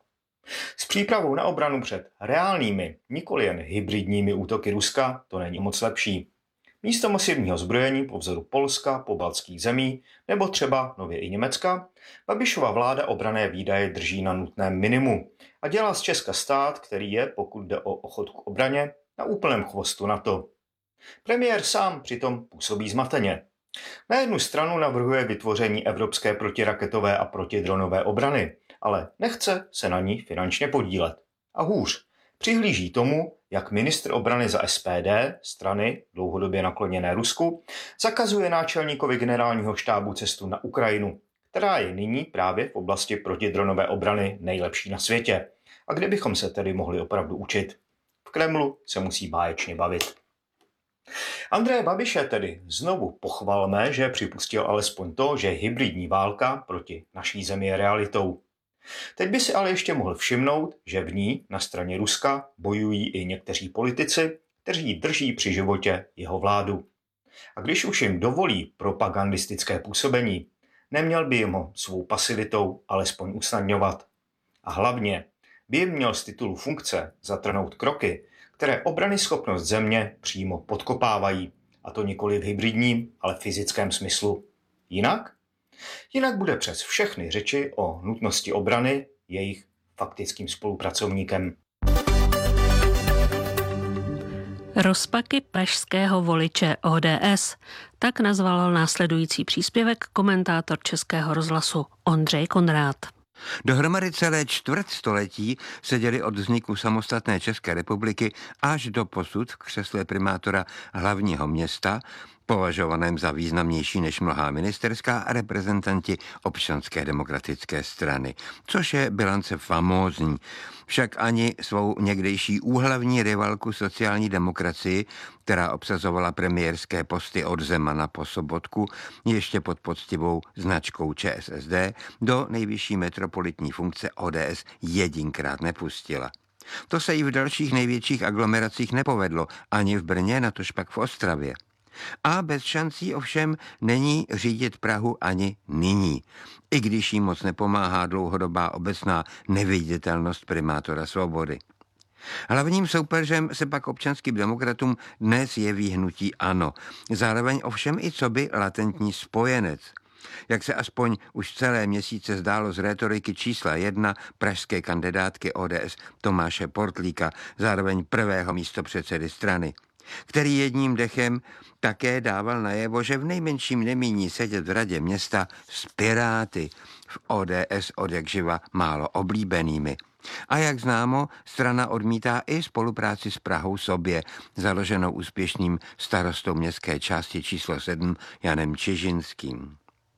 S přípravou na obranu před reálnými, nikoli jen hybridními útoky Ruska to není moc lepší. Místo masivního zbrojení po vzoru Polska, pobaltských zemí nebo třeba nově i Německa, Babišova vláda obranné výdaje drží na nutném minimu a dělá z Česka stát, který je, pokud jde o ochotu k obraně, na úplném chvostu NATO. Premiér sám přitom působí zmateně. Na jednu stranu navrhuje vytvoření evropské protiraketové a protidronové obrany, ale nechce se na ní finančně podílet. A hůř, přihlíží tomu, jak ministr obrany za SPD, strany dlouhodobě nakloněné Rusku, zakazuje náčelníkovi generálního štábu cestu na Ukrajinu, která je nyní právě v oblasti protidronové obrany nejlepší na světě. A kde bychom se tedy mohli opravdu učit? V Kremlu se musí báječně bavit. Andreje Babiše tedy znovu pochvalme, že připustil alespoň to, že hybridní válka proti naší zemi je realitou. Teď by si ale ještě mohl všimnout, že v ní na straně Ruska bojují i někteří politici, kteří drží při životě jeho vládu. A když už jim dovolí propagandistické působení, neměl by jim ho svou pasivitou alespoň usnadňovat. A hlavně by jim měl z titulu funkce zatrhnout kroky, které obranyschopnost země přímo podkopávají, a to nikoli v hybridním, ale fyzickém smyslu. Jinak bude přes všechny řeči o nutnosti obrany jejich faktickým spolupracovníkem. Rozpaky pražského voliče ODS. Tak nazval následující příspěvek komentátor Českého rozhlasu Ondřej Konrád. Dohromady celé čtvrtstoletí seděli od vzniku samostatné České republiky až do posud v křesle primátora hlavního města, považovaném za významnější než mnohá ministerská a reprezentanti Občanské demokratické strany, což je bilance famózní. Však ani svou někdejší úhlavní rivalku sociální demokracii, která obsazovala premiérské posty od Zemana po Sobotku, ještě pod poctivou značkou ČSSD, do nejvyšší metropolitní funkce ODS jedinkrát nepustila. To se i v dalších největších aglomeracích nepovedlo, ani v Brně, natožpak v Ostravě. A bez šancí ovšem není řídit Prahu ani nyní, i když jí moc nepomáhá dlouhodobá obecná neviditelnost primátora Svobody. Hlavním soupeřem se pak občanským demokratům dnes jeví hnutí ANO, zároveň ovšem i coby latentní spojenec. Jak se aspoň už celé měsíce zdálo z rétoriky čísla 1 pražské kandidátky ODS Tomáše Portlíka, zároveň prvého místopředsedy strany, který jedním dechem také dával najevo, že v nejmenším nemíní sedět v radě města s Piráty, v ODS odjakživa málo oblíbenými. A jak známo, strana odmítá i spolupráci s Prahou sobě, založenou úspěšným starostou městské části číslo 7 Janem Čižinským.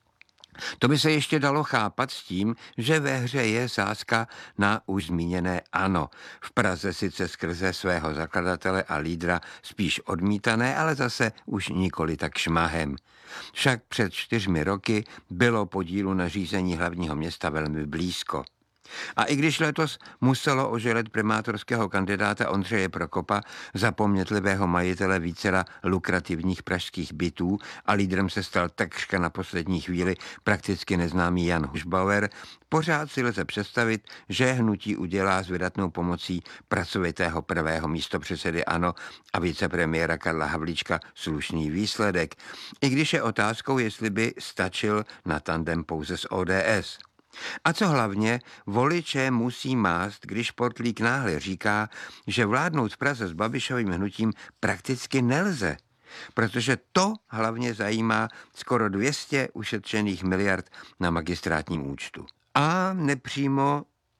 To by se ještě dalo chápat s tím, že ve hře je sázka na už zmíněné ANO. V Praze sice skrze svého zakladatele a lídra spíš odmítané, ale zase už nikoli tak šmahem. Však před 4 roky bylo podílu na řízení hlavního města velmi blízko. A i když letos muselo oželet primátorského kandidáta Ondřeje Prokopa, zapomnětlivého majitele vícera lukrativních pražských bytů, a lídrem se stal takřka na poslední chvíli prakticky neznámý Jan Hušbauer, pořád si lze představit, že hnutí udělá s vydatnou pomocí pracovitého prvého místopředsedy ANO a vicepremiéra Karla Havlíčka slušný výsledek, i když je otázkou, jestli by stačil na tandem pouze s ODS. A co hlavně, voliče musí mást, když Portlík náhle říká, že vládnout v Praze s Babišovým hnutím prakticky nelze, protože to hlavně zajímá skoro 200 ušetřených miliard na magistrátním účtu. A nepřímo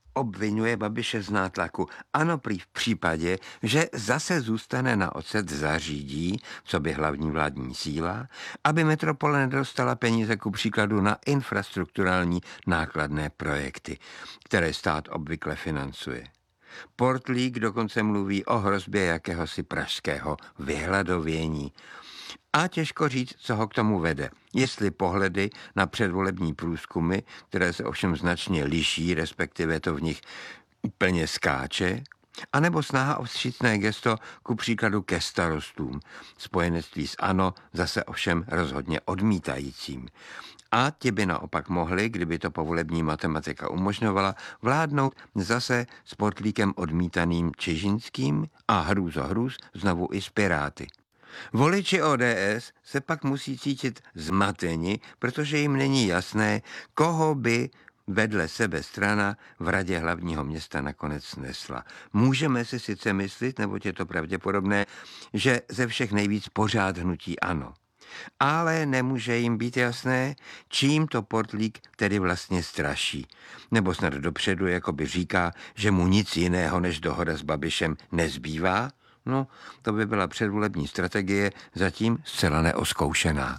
obvinuje Babiše z nátlaku. Ano, prý v případě, že zase zůstane na ocet zařídí, co by hlavní vládní síla, aby metropole nedostala peníze ku příkladu na infrastrukturální nákladné projekty, které stát obvykle financuje. Portlík dokonce mluví o hrozbě jakéhosi pražského vyhladovění. A těžko říct, co ho k tomu vede. Jestli pohledy na předvolební průzkumy, které se ovšem značně liší, respektive to v nich úplně skáče, anebo snaha o vstřícné gesto ku příkladu ke starostům, spojenectví s ANO zase ovšem rozhodně odmítajícím. A ti by naopak mohli, kdyby to povolební matematika umožňovala, vládnout zase s Portlíkem odmítaným Čižinským a hrůz znovu i s Piráty. Voliči ODS se pak musí cítit zmateni, protože jim není jasné, koho by vedle sebe strana v Radě hlavního města nakonec nesla. Můžeme si sice myslet, nebo je to pravděpodobné, že ze všech nejvíc pořád hnutí ANO. Ale nemůže jim být jasné, čím to Portlík tedy vlastně straší. Nebo snad dopředu jakoby říká, že mu nic jiného než dohoda s Babišem nezbývá. No, to by byla předvolební strategie, zatím zcela neozkoušená.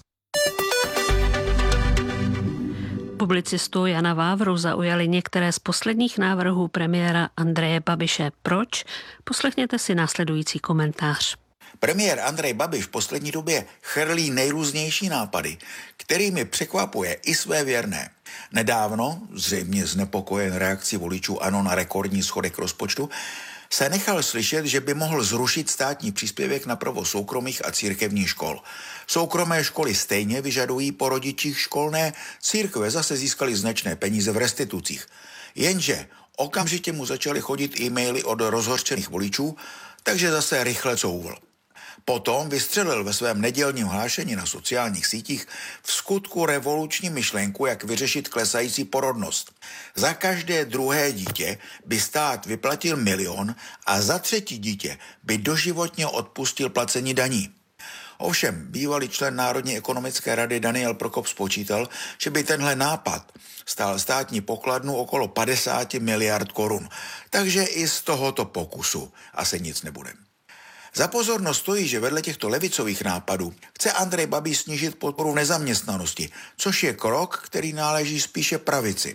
Publicistu Jana Vávru zaujaly některé z posledních návrhů premiéra Andreje Babiše. Proč? Poslechněte si následující komentář. Premiér Andrej Babiš v poslední době chrlí nejrůznější nápady, kterými překvapuje i své věrné. Nedávno, zřejmě znepokojen reakcí voličů ANO na rekordní schodek rozpočtu, se nechal slyšet, že by mohl zrušit státní příspěvek na provoz soukromých a církevních škol. Soukromé školy stejně vyžadují po rodičích školné, církve zase získaly značné peníze v restitucích. Jenže okamžitě mu začaly chodit e-maily od rozhořčených voličů, takže zase rychle couvl. Potom vystřelil ve svém nedělním hlášení na sociálních sítích v skutku revoluční myšlenku, jak vyřešit klesající porodnost. Za každé druhé dítě by stát vyplatil 1 000 000 a za 3. dítě by doživotně odpustil placení daní. Ovšem, bývalý člen Národní ekonomické rady Daniel Prokop spočítal, že by tenhle nápad stál státní pokladnu okolo 50 miliard korun. Takže i z tohoto pokusu asi nic nebude. Za pozornost stojí, že vedle těchto levicových nápadů chce Andrej Babiš snížit podporu nezaměstnanosti, což je krok, který náleží spíše pravici.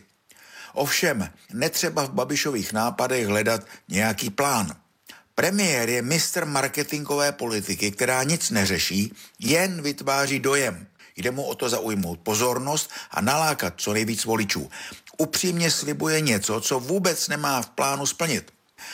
Ovšem, netřeba v Babišových nápadech hledat nějaký plán. Premiér je mistr marketingové politiky, která nic neřeší, jen vytváří dojem. Jde mu o to zaujmout pozornost a nalákat co nejvíc voličů. Upřímně slibuje něco, co vůbec nemá v plánu splnit.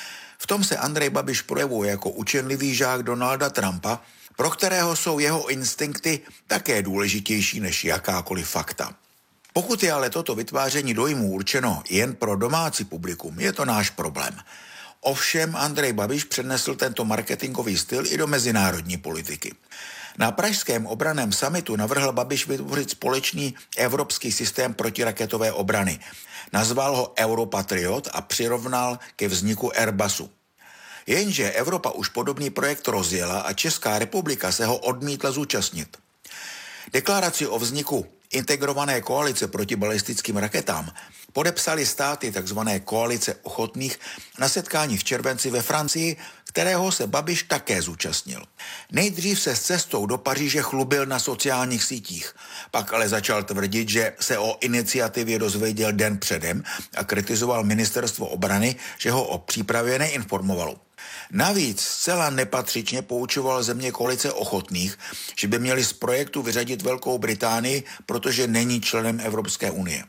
V tom se Andrej Babiš projevuje jako učenlivý žák Donalda Trumpa, pro kterého jsou jeho instinkty také důležitější než jakákoliv fakta. Pokud je ale toto vytváření dojmů určeno jen pro domácí publikum, je to náš problém. Ovšem Andrej Babiš přenesl tento marketingový styl i do mezinárodní politiky. Na pražském obranném summitu navrhl Babiš vytvořit společný evropský systém protiraketové obrany. Nazval ho Europatriot a přirovnal ke vzniku Airbusu. Jenže Evropa už podobný projekt rozjela a Česká republika se ho odmítla zúčastnit. Deklaraci o vzniku integrované koalice proti balistickým raketám podepsali státy tzv. Koalice ochotných na setkání v červenci ve Francii, kterého se Babiš také zúčastnil. Nejdřív se s cestou do Paříže chlubil na sociálních sítích, pak ale začal tvrdit, že se o iniciativě dozvěděl den předem a kritizoval ministerstvo obrany, že ho o přípravě neinformovalo. Navíc zcela nepatřičně poučoval země koalice ochotných, že by měli z projektu vyřadit Velkou Británii, protože není členem Evropské unie.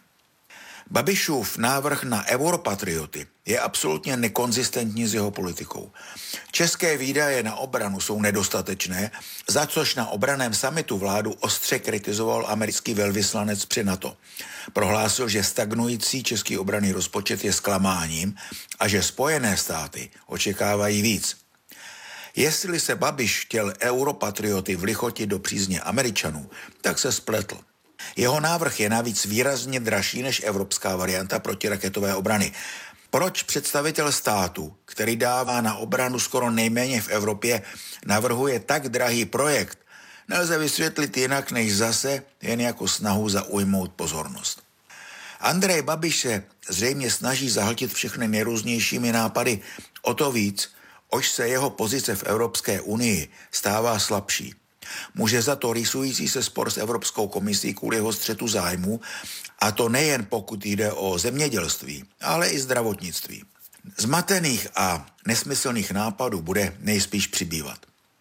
Babišův návrh na europatrioty je absolutně nekonzistentní s jeho politikou. České výdaje na obranu jsou nedostatečné, za což na obranném summitu vládu ostře kritizoval americký velvyslanec při NATO. Prohlásil, že stagnující český obranný rozpočet je zklamáním a že Spojené státy očekávají víc. Jestli se Babiš chtěl europatrioty vlichotit do přízně Američanů, tak se spletl. Jeho návrh je navíc výrazně dražší než evropská varianta protiraketové obrany. Proč představitel státu, který dává na obranu skoro nejméně v Evropě, navrhuje tak drahý projekt, nelze vysvětlit jinak než zase jen jako snahu zaujmout pozornost. Andrej Babiš se zřejmě snaží zahltit všechny nejrůznějšími nápady o to víc, ož se jeho pozice v Evropské unii stává slabší. Může za to rýsující se spor s Evropskou komisí kvůli jeho střetu zájmu, a to nejen pokud jde o zemědělství, ale i zdravotnictví. Zmatených a nesmyslných nápadů bude nejspíš přibývat.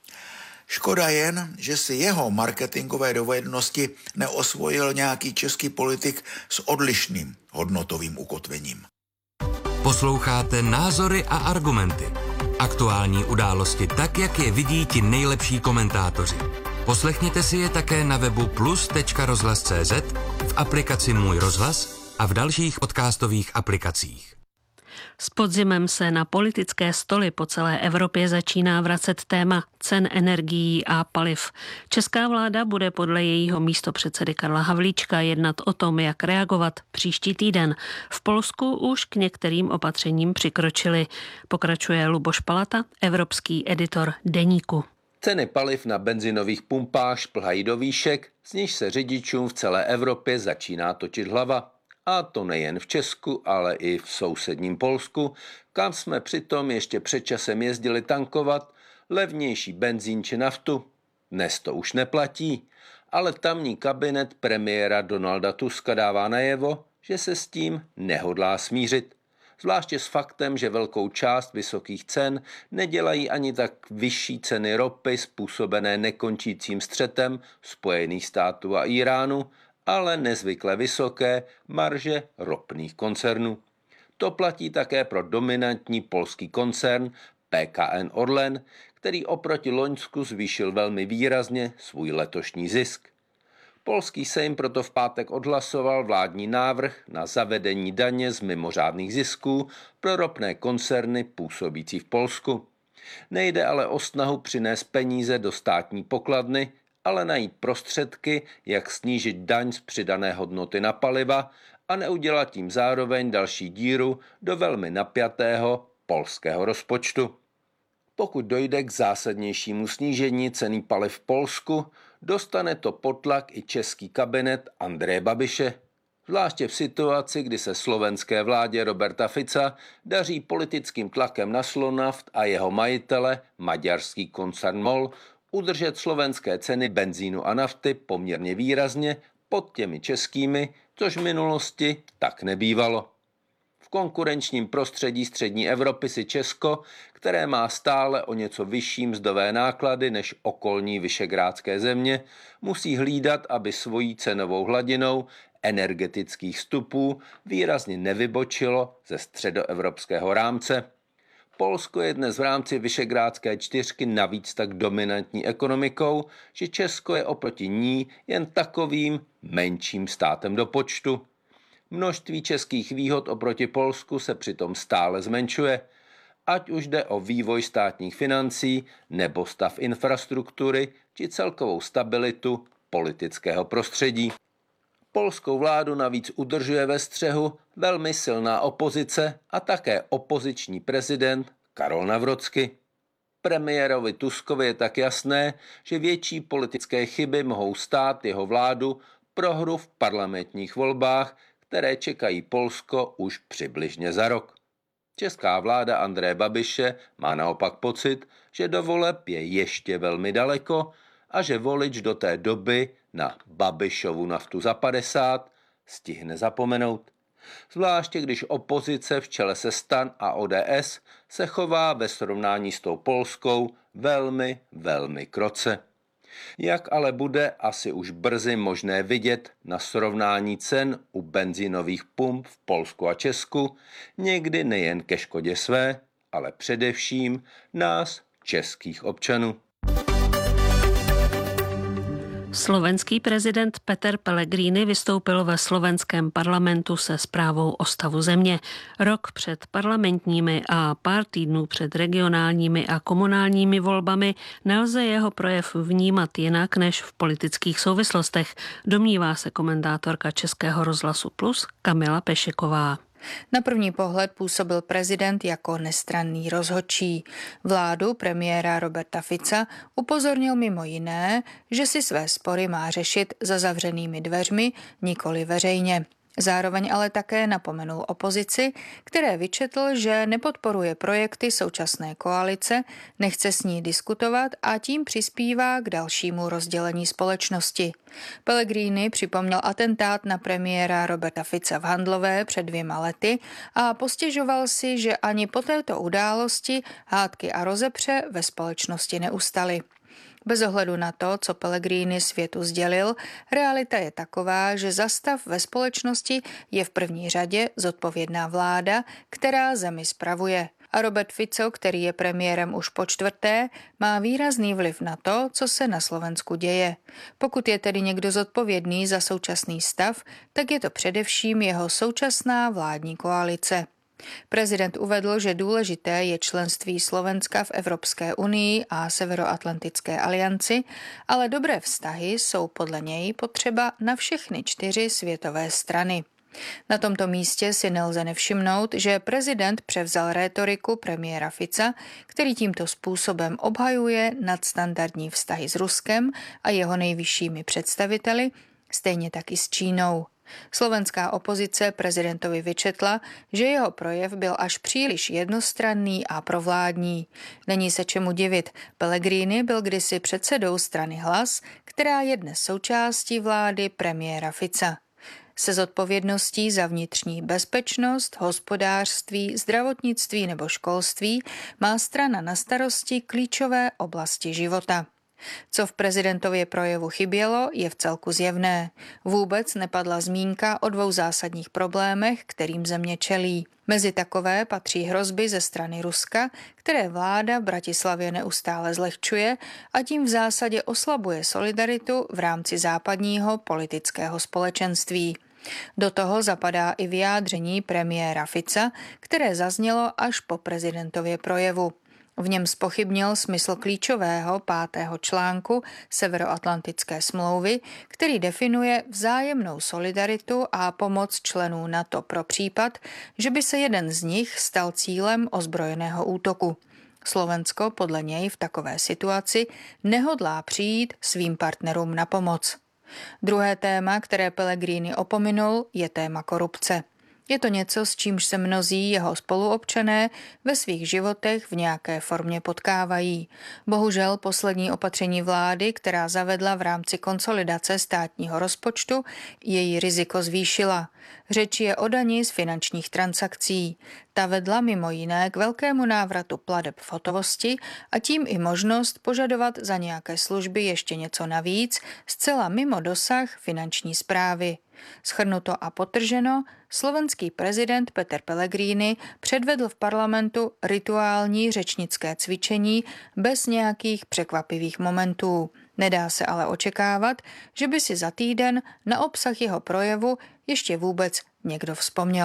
Škoda jen, že si jeho marketingové dovednosti neosvojil nějaký český politik s odlišným hodnotovým ukotvením. Posloucháte Názory a argumenty. Aktuální události tak, jak je vidí ti nejlepší komentátoři. Poslechněte si je také na webu plus.rozhlas.cz, v aplikaci Můj rozhlas a v dalších podcastových aplikacích. S podzimem se na politické stoly po celé Evropě začíná vracet téma cen energií a paliv. Česká vláda bude podle jejího místopředsedy Karla Havlíčka jednat o tom, jak reagovat příští týden. V Polsku už k některým opatřením přikročili. Pokračuje Luboš Palata, evropský editor Deníku. Ceny paliv na benzinových pumpách šplhají do výšek, z nichž se řidičům v celé Evropě začíná točit hlava. A to nejen v Česku, ale i v sousedním Polsku, kam jsme přitom ještě před časem jezdili tankovat levnější benzín či naftu. Dnes to už neplatí, ale tamní kabinet premiéra Donalda Tuska dává najevo, že se s tím nehodlá smířit. Zvláště s faktem, že velkou část vysokých cen nedělají ani tak vyšší ceny ropy způsobené nekončícím střetem Spojených států a Iránu, ale nezvykle vysoké marže ropných koncernů. To platí také pro dominantní polský koncern PKN Orlen, který oproti loňsku zvýšil velmi výrazně svůj letošní zisk. Polský sejm proto v pátek odhlasoval vládní návrh na zavedení daně z mimořádných zisků pro ropné koncerny působící v Polsku. Nejde ale o snahu přinést peníze do státní pokladny, ale najít prostředky, jak snížit daň z přidané hodnoty na paliva a neudělat tím zároveň další díru do velmi napjatého polského rozpočtu. Pokud dojde k zásadnějšímu snížení ceny paliv v Polsku, dostane to pod tlak i český kabinet Andreje Babiše. Zvláště v situaci, kdy se slovenské vládě Roberta Fica daří politickým tlakem na Slonaft a jeho majitele, maďarský koncern MOL, udržet slovenské ceny benzínu a nafty poměrně výrazně pod těmi českými, což v minulosti tak nebývalo. V konkurenčním prostředí střední Evropy si Česko, které má stále o něco vyšší mzdové náklady než okolní visegrádské země, musí hlídat, aby svojí cenovou hladinou energetických vstupů výrazně nevybočilo ze středoevropského rámce. Polsko je dnes v rámci Visegrádské čtyřky navíc tak dominantní ekonomikou, že Česko je oproti ní jen takovým menším státem do počtu. Množství českých výhod oproti Polsku se přitom stále zmenšuje, ať už jde o vývoj státních financí nebo stav infrastruktury či celkovou stabilitu politického prostředí. Polskou vládu navíc udržuje ve střehu velmi silná opozice a také opoziční prezident Karol Nawrocki. Premiérovi Tuskovi je tak jasné, že větší politické chyby mohou stát jeho vládu prohru v parlamentních volbách, které čekají Polsko už přibližně za rok. Česká vláda Andreje Babiše má naopak pocit, že do voleb je ještě velmi daleko a že volič do té doby na Babišovu naftu za 50 stihne zapomenout. Zvláště když opozice v čele se STAN a ODS se chová ve srovnání s tou polskou velmi, velmi kroce. Jak ale bude asi už brzy možné vidět na srovnání cen u benzínových pump v Polsku a Česku, někdy nejen ke škodě své, ale především nás, českých občanů. Slovenský prezident Peter Pellegrini vystoupil ve slovenském parlamentu se zprávou o stavu země. Rok před parlamentními a pár týdnů před regionálními a komunálními volbami nelze jeho projev vnímat jinak než v politických souvislostech, domnívá se komentátorka Českého rozhlasu Plus Kamila Pešeková. Na první pohled působil prezident jako nestranný rozhodčí. Vládu premiéra Roberta Fica upozornil mimo jiné, že si své spory má řešit za zavřenými dveřmi, nikoli veřejně. Zároveň ale také napomenul opozici, které vyčetl, že nepodporuje projekty současné koalice, nechce s ní diskutovat a tím přispívá k dalšímu rozdělení společnosti. Pellegrini připomněl atentát na premiéra Roberta Fica v Handlové před 2 lety a postěžoval si, že ani po této události hádky a rozepře ve společnosti neustaly. Bez ohledu na to, co Pellegrini světu sdělil, realita je taková, že za stav ve společnosti je v první řadě zodpovědná vláda, která zemi spravuje. A Robert Fico, který je premiérem už po 4., má výrazný vliv na to, co se na Slovensku děje. Pokud je tedy někdo zodpovědný za současný stav, tak je to především jeho současná vládní koalice. Prezident uvedl, že důležité je členství Slovenska v Evropské unii a Severoatlantické alianci, ale dobré vztahy jsou podle něj potřeba na všechny 4 světové strany. Na tomto místě si nelze nevšimnout, že prezident převzal rétoriku premiéra Fica, který tímto způsobem obhajuje nadstandardní vztahy s Ruskem a jeho nejvyššími představiteli, stejně tak i s Čínou. Slovenská opozice prezidentovi vyčetla, že jeho projev byl až příliš jednostranný a provládní. Není se čemu divit, Pellegrini byl kdysi předsedou strany Hlas, která je dnes součástí vlády premiéra Fica. Se zodpovědností za vnitřní bezpečnost, hospodářství, zdravotnictví nebo školství má strana na starosti klíčové oblasti života. Co v prezidentově projevu chybělo, je vcelku zjevné. Vůbec nepadla zmínka o 2 zásadních problémech, kterým země čelí. Mezi takové patří hrozby ze strany Ruska, které vláda v Bratislavě neustále zlehčuje a tím v zásadě oslabuje solidaritu v rámci západního politického společenství. Do toho zapadá i vyjádření premiéra Fica, které zaznělo až po prezidentově projevu. V něm zpochybnil smysl klíčového 5. článku Severoatlantické smlouvy, který definuje vzájemnou solidaritu a pomoc členů NATO pro případ, že by se jeden z nich stal cílem ozbrojeného útoku. Slovensko podle něj v takové situaci nehodlá přijít svým partnerům na pomoc. Druhé téma, které Pellegrini opominul, je téma korupce. Je to něco, s čímž se mnozí jeho spoluobčané ve svých životech v nějaké formě potkávají. Bohužel poslední opatření vlády, která zavedla v rámci konsolidace státního rozpočtu, její riziko zvýšila. Řeč je o dani z finančních transakcí. Ta vedla mimo jiné k velkému návratu plateb v hotovosti a tím i možnost požadovat za nějaké služby ještě něco navíc, zcela mimo dosah finanční správy. Shrnuto a podtrženo, slovenský prezident Peter Pellegrini předvedl v parlamentu rituální řečnické cvičení bez nějakých překvapivých momentů. Nedá se ale očekávat, že by si za týden na obsah jeho projevu ještě vůbec někdo vzpomněl.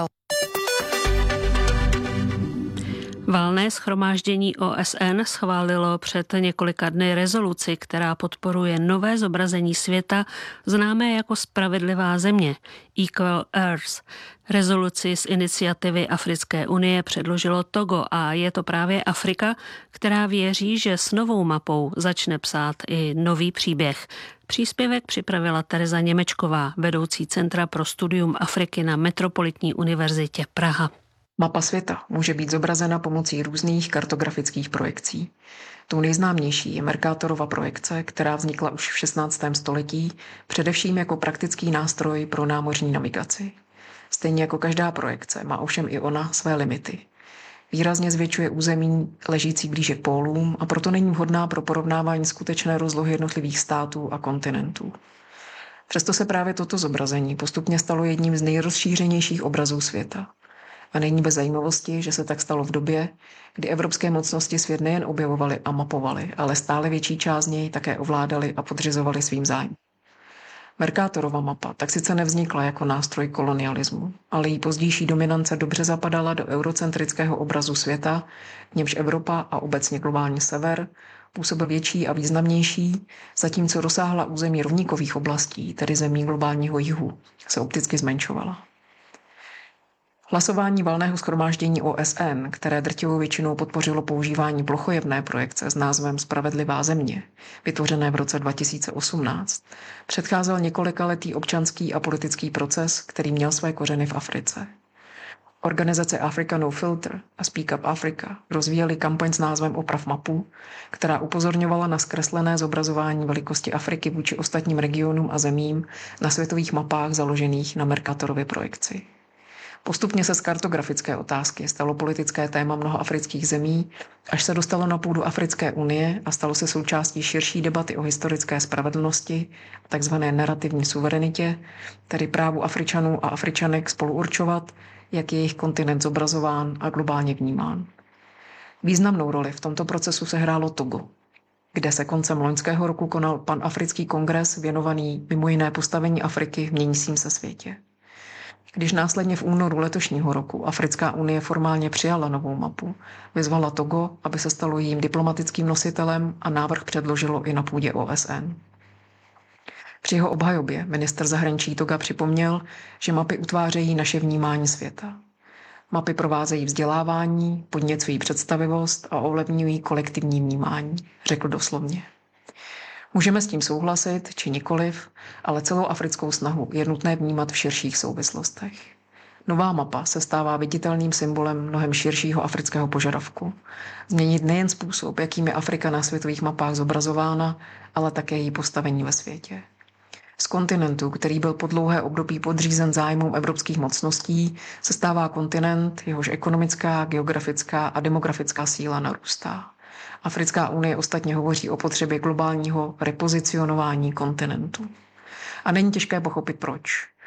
Valné shromáždění OSN schválilo před několika dny rezoluci, která podporuje nové zobrazení světa, známé jako Spravedlivá země, Equal Earth. Rezoluci z iniciativy Africké unie předložilo Togo a je to právě Afrika, která věří, že s novou mapou začne psát i nový příběh. Příspěvek připravila Tereza Němečková, vedoucí Centra pro studium Afriky na Metropolitní univerzitě Praha. Mapa světa může být zobrazena pomocí různých kartografických projekcí. Tou nejznámější je Mercatorova projekce, která vznikla už v 16. století, především jako praktický nástroj pro námořní navigaci. Stejně jako každá projekce má ovšem i ona své limity. Výrazně zvětšuje území ležící blíže k pólům a proto není vhodná pro porovnávání skutečné rozlohy jednotlivých států a kontinentů. Přesto se právě toto zobrazení postupně stalo jedním z nejrozšířenějších obrazů světa. A není bez zajímavosti, že se tak stalo v době, kdy evropské mocnosti svět nejen objevovaly a mapovaly, ale stále větší část z něj také ovládali a podřizovali svým zájmům. Mercatorova mapa tak sice nevznikla jako nástroj kolonialismu, ale její pozdější dominance dobře zapadala do eurocentrického obrazu světa, v němž Evropa a obecně globální sever působil větší a významnější, zatímco rozsáhla území rovníkových oblastí, tedy zemí globálního jihu, se opticky zmenšovala. Hlasování valného shromáždění OSN, které drtivou většinou podpořilo používání plochojebné projekce s názvem Spravedlivá země, vytvořené v roce 2018, předcházel několikaletý občanský a politický proces, který měl své kořeny v Africe. Organizace Africa No Filter a Speak Up Africa rozvíjely kampaň s názvem Oprav mapu, která upozorňovala na zkreslené zobrazování velikosti Afriky vůči ostatním regionům a zemím na světových mapách založených na Mercatorově projekci. Postupně se z kartografické otázky stalo politické téma mnoha afrických zemí, až se dostalo na půdu Africké unie a stalo se součástí širší debaty o historické spravedlnosti, takzvané narrativní suverenitě, tedy právu Afričanů a Afričanek spolu určovat, jak je jejich kontinent zobrazován a globálně vnímán. Významnou roli v tomto procesu sehrálo Togo, kde se koncem loňského roku konal panafrický kongres věnovaný mimo jiné postavení Afriky v měnícím se světě. Když následně v únoru letošního roku Africká unie formálně přijala novou mapu, vyzvala Togo, aby se stalo jejím diplomatickým nositelem a návrh předložilo i na půdě OSN. Při jeho obhajobě ministr zahraničí Toga připomněl, že mapy utvářejí naše vnímání světa. Mapy provázejí vzdělávání, podněcují představivost a ovlivňují kolektivní vnímání, řekl doslovně. Můžeme s tím souhlasit, či nikoliv, ale celou africkou snahu je nutné vnímat v širších souvislostech. Nová mapa se stává viditelným symbolem mnohem širšího afrického požadavku. Změnit nejen způsob, jakým je Afrika na světových mapách zobrazována, ale také její postavení ve světě. Z kontinentu, který byl po dlouhé období podřízen zájmům evropských mocností, se stává kontinent, jehož ekonomická, geografická a demografická síla narůstá. Africká unie ostatně hovoří o potřebě globálního repozicionování kontinentu. A není těžké pochopit proč.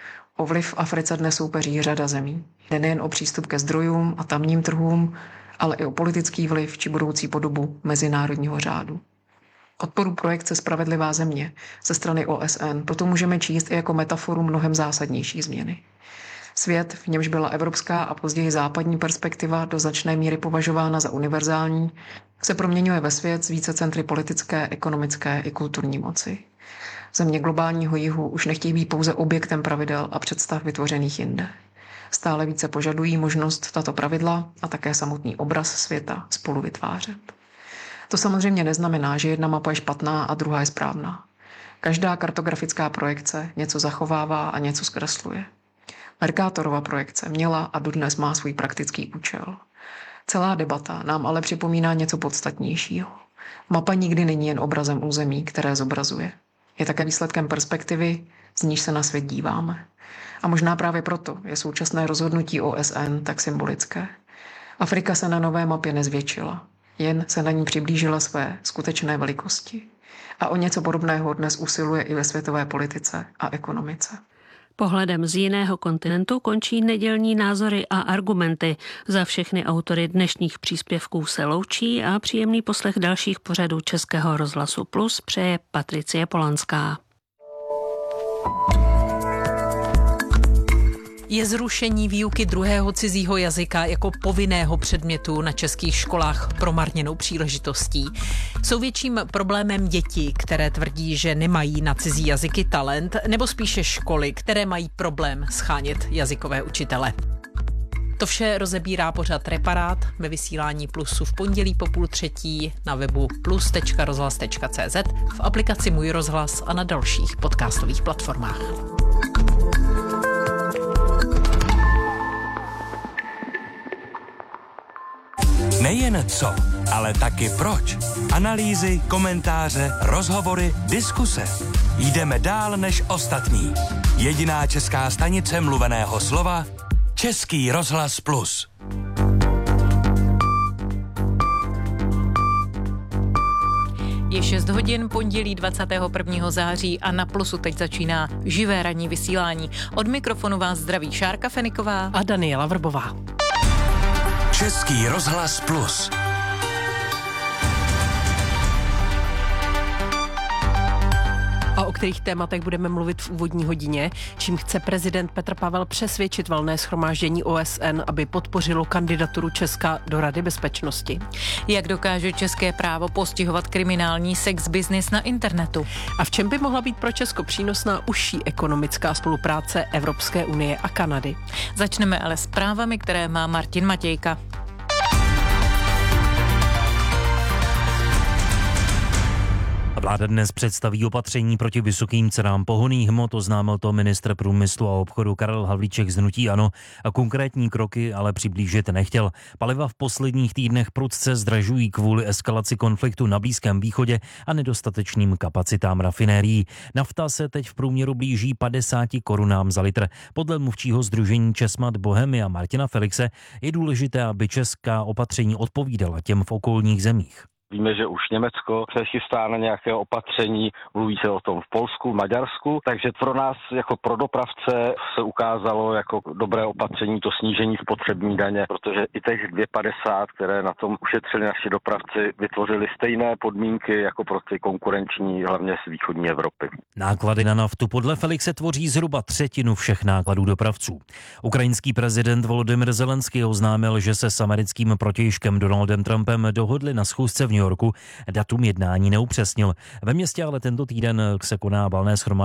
O vliv v Africe dnes soupeří řada zemí. Jde nejen o přístup ke zdrojům a tamním trhům, ale i o politický vliv či budoucí podobu mezinárodního řádu. Odporu projekce Spravedlivá země ze strany OSN proto můžeme číst i jako metaforu mnohem zásadnější změny. Svět, v němž byla evropská a později západní perspektiva do značné míry považována za univerzální, se proměňuje ve svět s více centry politické, ekonomické i kulturní moci. Země globálního jihu už nechtějí být pouze objektem pravidel a představ vytvořených jinde. Stále více požadují možnost tato pravidla a také samotný obraz světa spolu vytvářet. To samozřejmě neznamená, že jedna mapa je špatná a druhá je správná. Každá kartografická projekce něco zachovává a něco zkresluje. Mercatorova projekce měla a dodnes má svůj praktický účel. Celá debata nám ale připomíná něco podstatnějšího. Mapa nikdy není jen obrazem území, které zobrazuje. Je také výsledkem perspektivy, z níž se na svět díváme. A možná právě proto je současné rozhodnutí OSN tak symbolické. Afrika se na nové mapě nezvětšila, jen se na ní přiblížila své skutečné velikosti. A o něco podobného dnes usiluje i ve světové politice a ekonomice. Pohledem z jiného kontinentu končí nedělní názory a argumenty. Za všechny autory dnešních příspěvků se loučí a příjemný poslech dalších pořadů Českého rozhlasu Plus přeje Patricie Polanská. Je zrušení výuky druhého cizího jazyka jako povinného předmětu na českých školách promarněnou příležitostí? Jsou větším problémem děti, které tvrdí, že nemají na cizí jazyky talent, nebo spíše školy, které mají problém shánět jazykové učitele? To vše rozebírá pořad Reparát ve vysílání Plusu v pondělí po 2:30 na webu plus.rozhlas.cz, v aplikaci Můj rozhlas a na dalších podcastových platformách. Nejen co, ale taky proč. Analýzy, komentáře, rozhovory, diskuse. Jdeme dál než ostatní. Jediná česká stanice mluveného slova Český rozhlas Plus. Je 6 hodin, pondělí 21. září a na Plusu teď začíná živé ranní vysílání. Od mikrofonu vás zdraví Šárka Feniková a Daniela Vrbová. Český rozhlas Plus. A o kterých tématech budeme mluvit v úvodní hodině, čím chce prezident Petr Pavel přesvědčit valné shromáždění OSN, aby podpořilo kandidaturu Česka do Rady bezpečnosti. Jak dokáže české právo postihovat kriminální sex business na internetu? A v čem by mohla být pro Česko přínosná užší ekonomická spolupráce Evropské unie a Kanady? Začneme ale zprávami, které má Martin Matějka. Vláda dnes představí opatření proti vysokým cenám pohonných hmot, oznámil to ministr průmyslu a obchodu Karel Havlíček z hnutí ANO. A konkrétní kroky ale přiblížit nechtěl. Paliva v posledních týdnech prudce zdražují kvůli eskalaci konfliktu na Blízkém východě a nedostatečným kapacitám rafinérií. Nafta se teď v průměru blíží 50 korunám za litr. Podle mluvčího sdružení Česmad Bohemia Martina Felixe je důležité, aby česká opatření odpovídala těm v okolních zemích. Víme, že už Německo se chystá na nějaké opatření, mluví se o tom v Polsku, Maďarsku, takže pro nás jako pro dopravce se ukázalo jako dobré opatření to snížení spotřební daně, protože i těch 2,50, které na tom ušetřili naši dopravci, vytvořili stejné podmínky jako pro ty konkurenční, hlavně z východní Evropy. Náklady na naftu podle Felixe tvoří zhruba třetinu všech nákladů dopravců. Ukrajinský prezident Volodymyr Zelenský oznámil, že se s americkým protějškem Donaldem Trumpem dohodli na schůzce v New Yorku. Datum jednání neupřesnil. Ve městě ale tento týden se koná valné shromáždění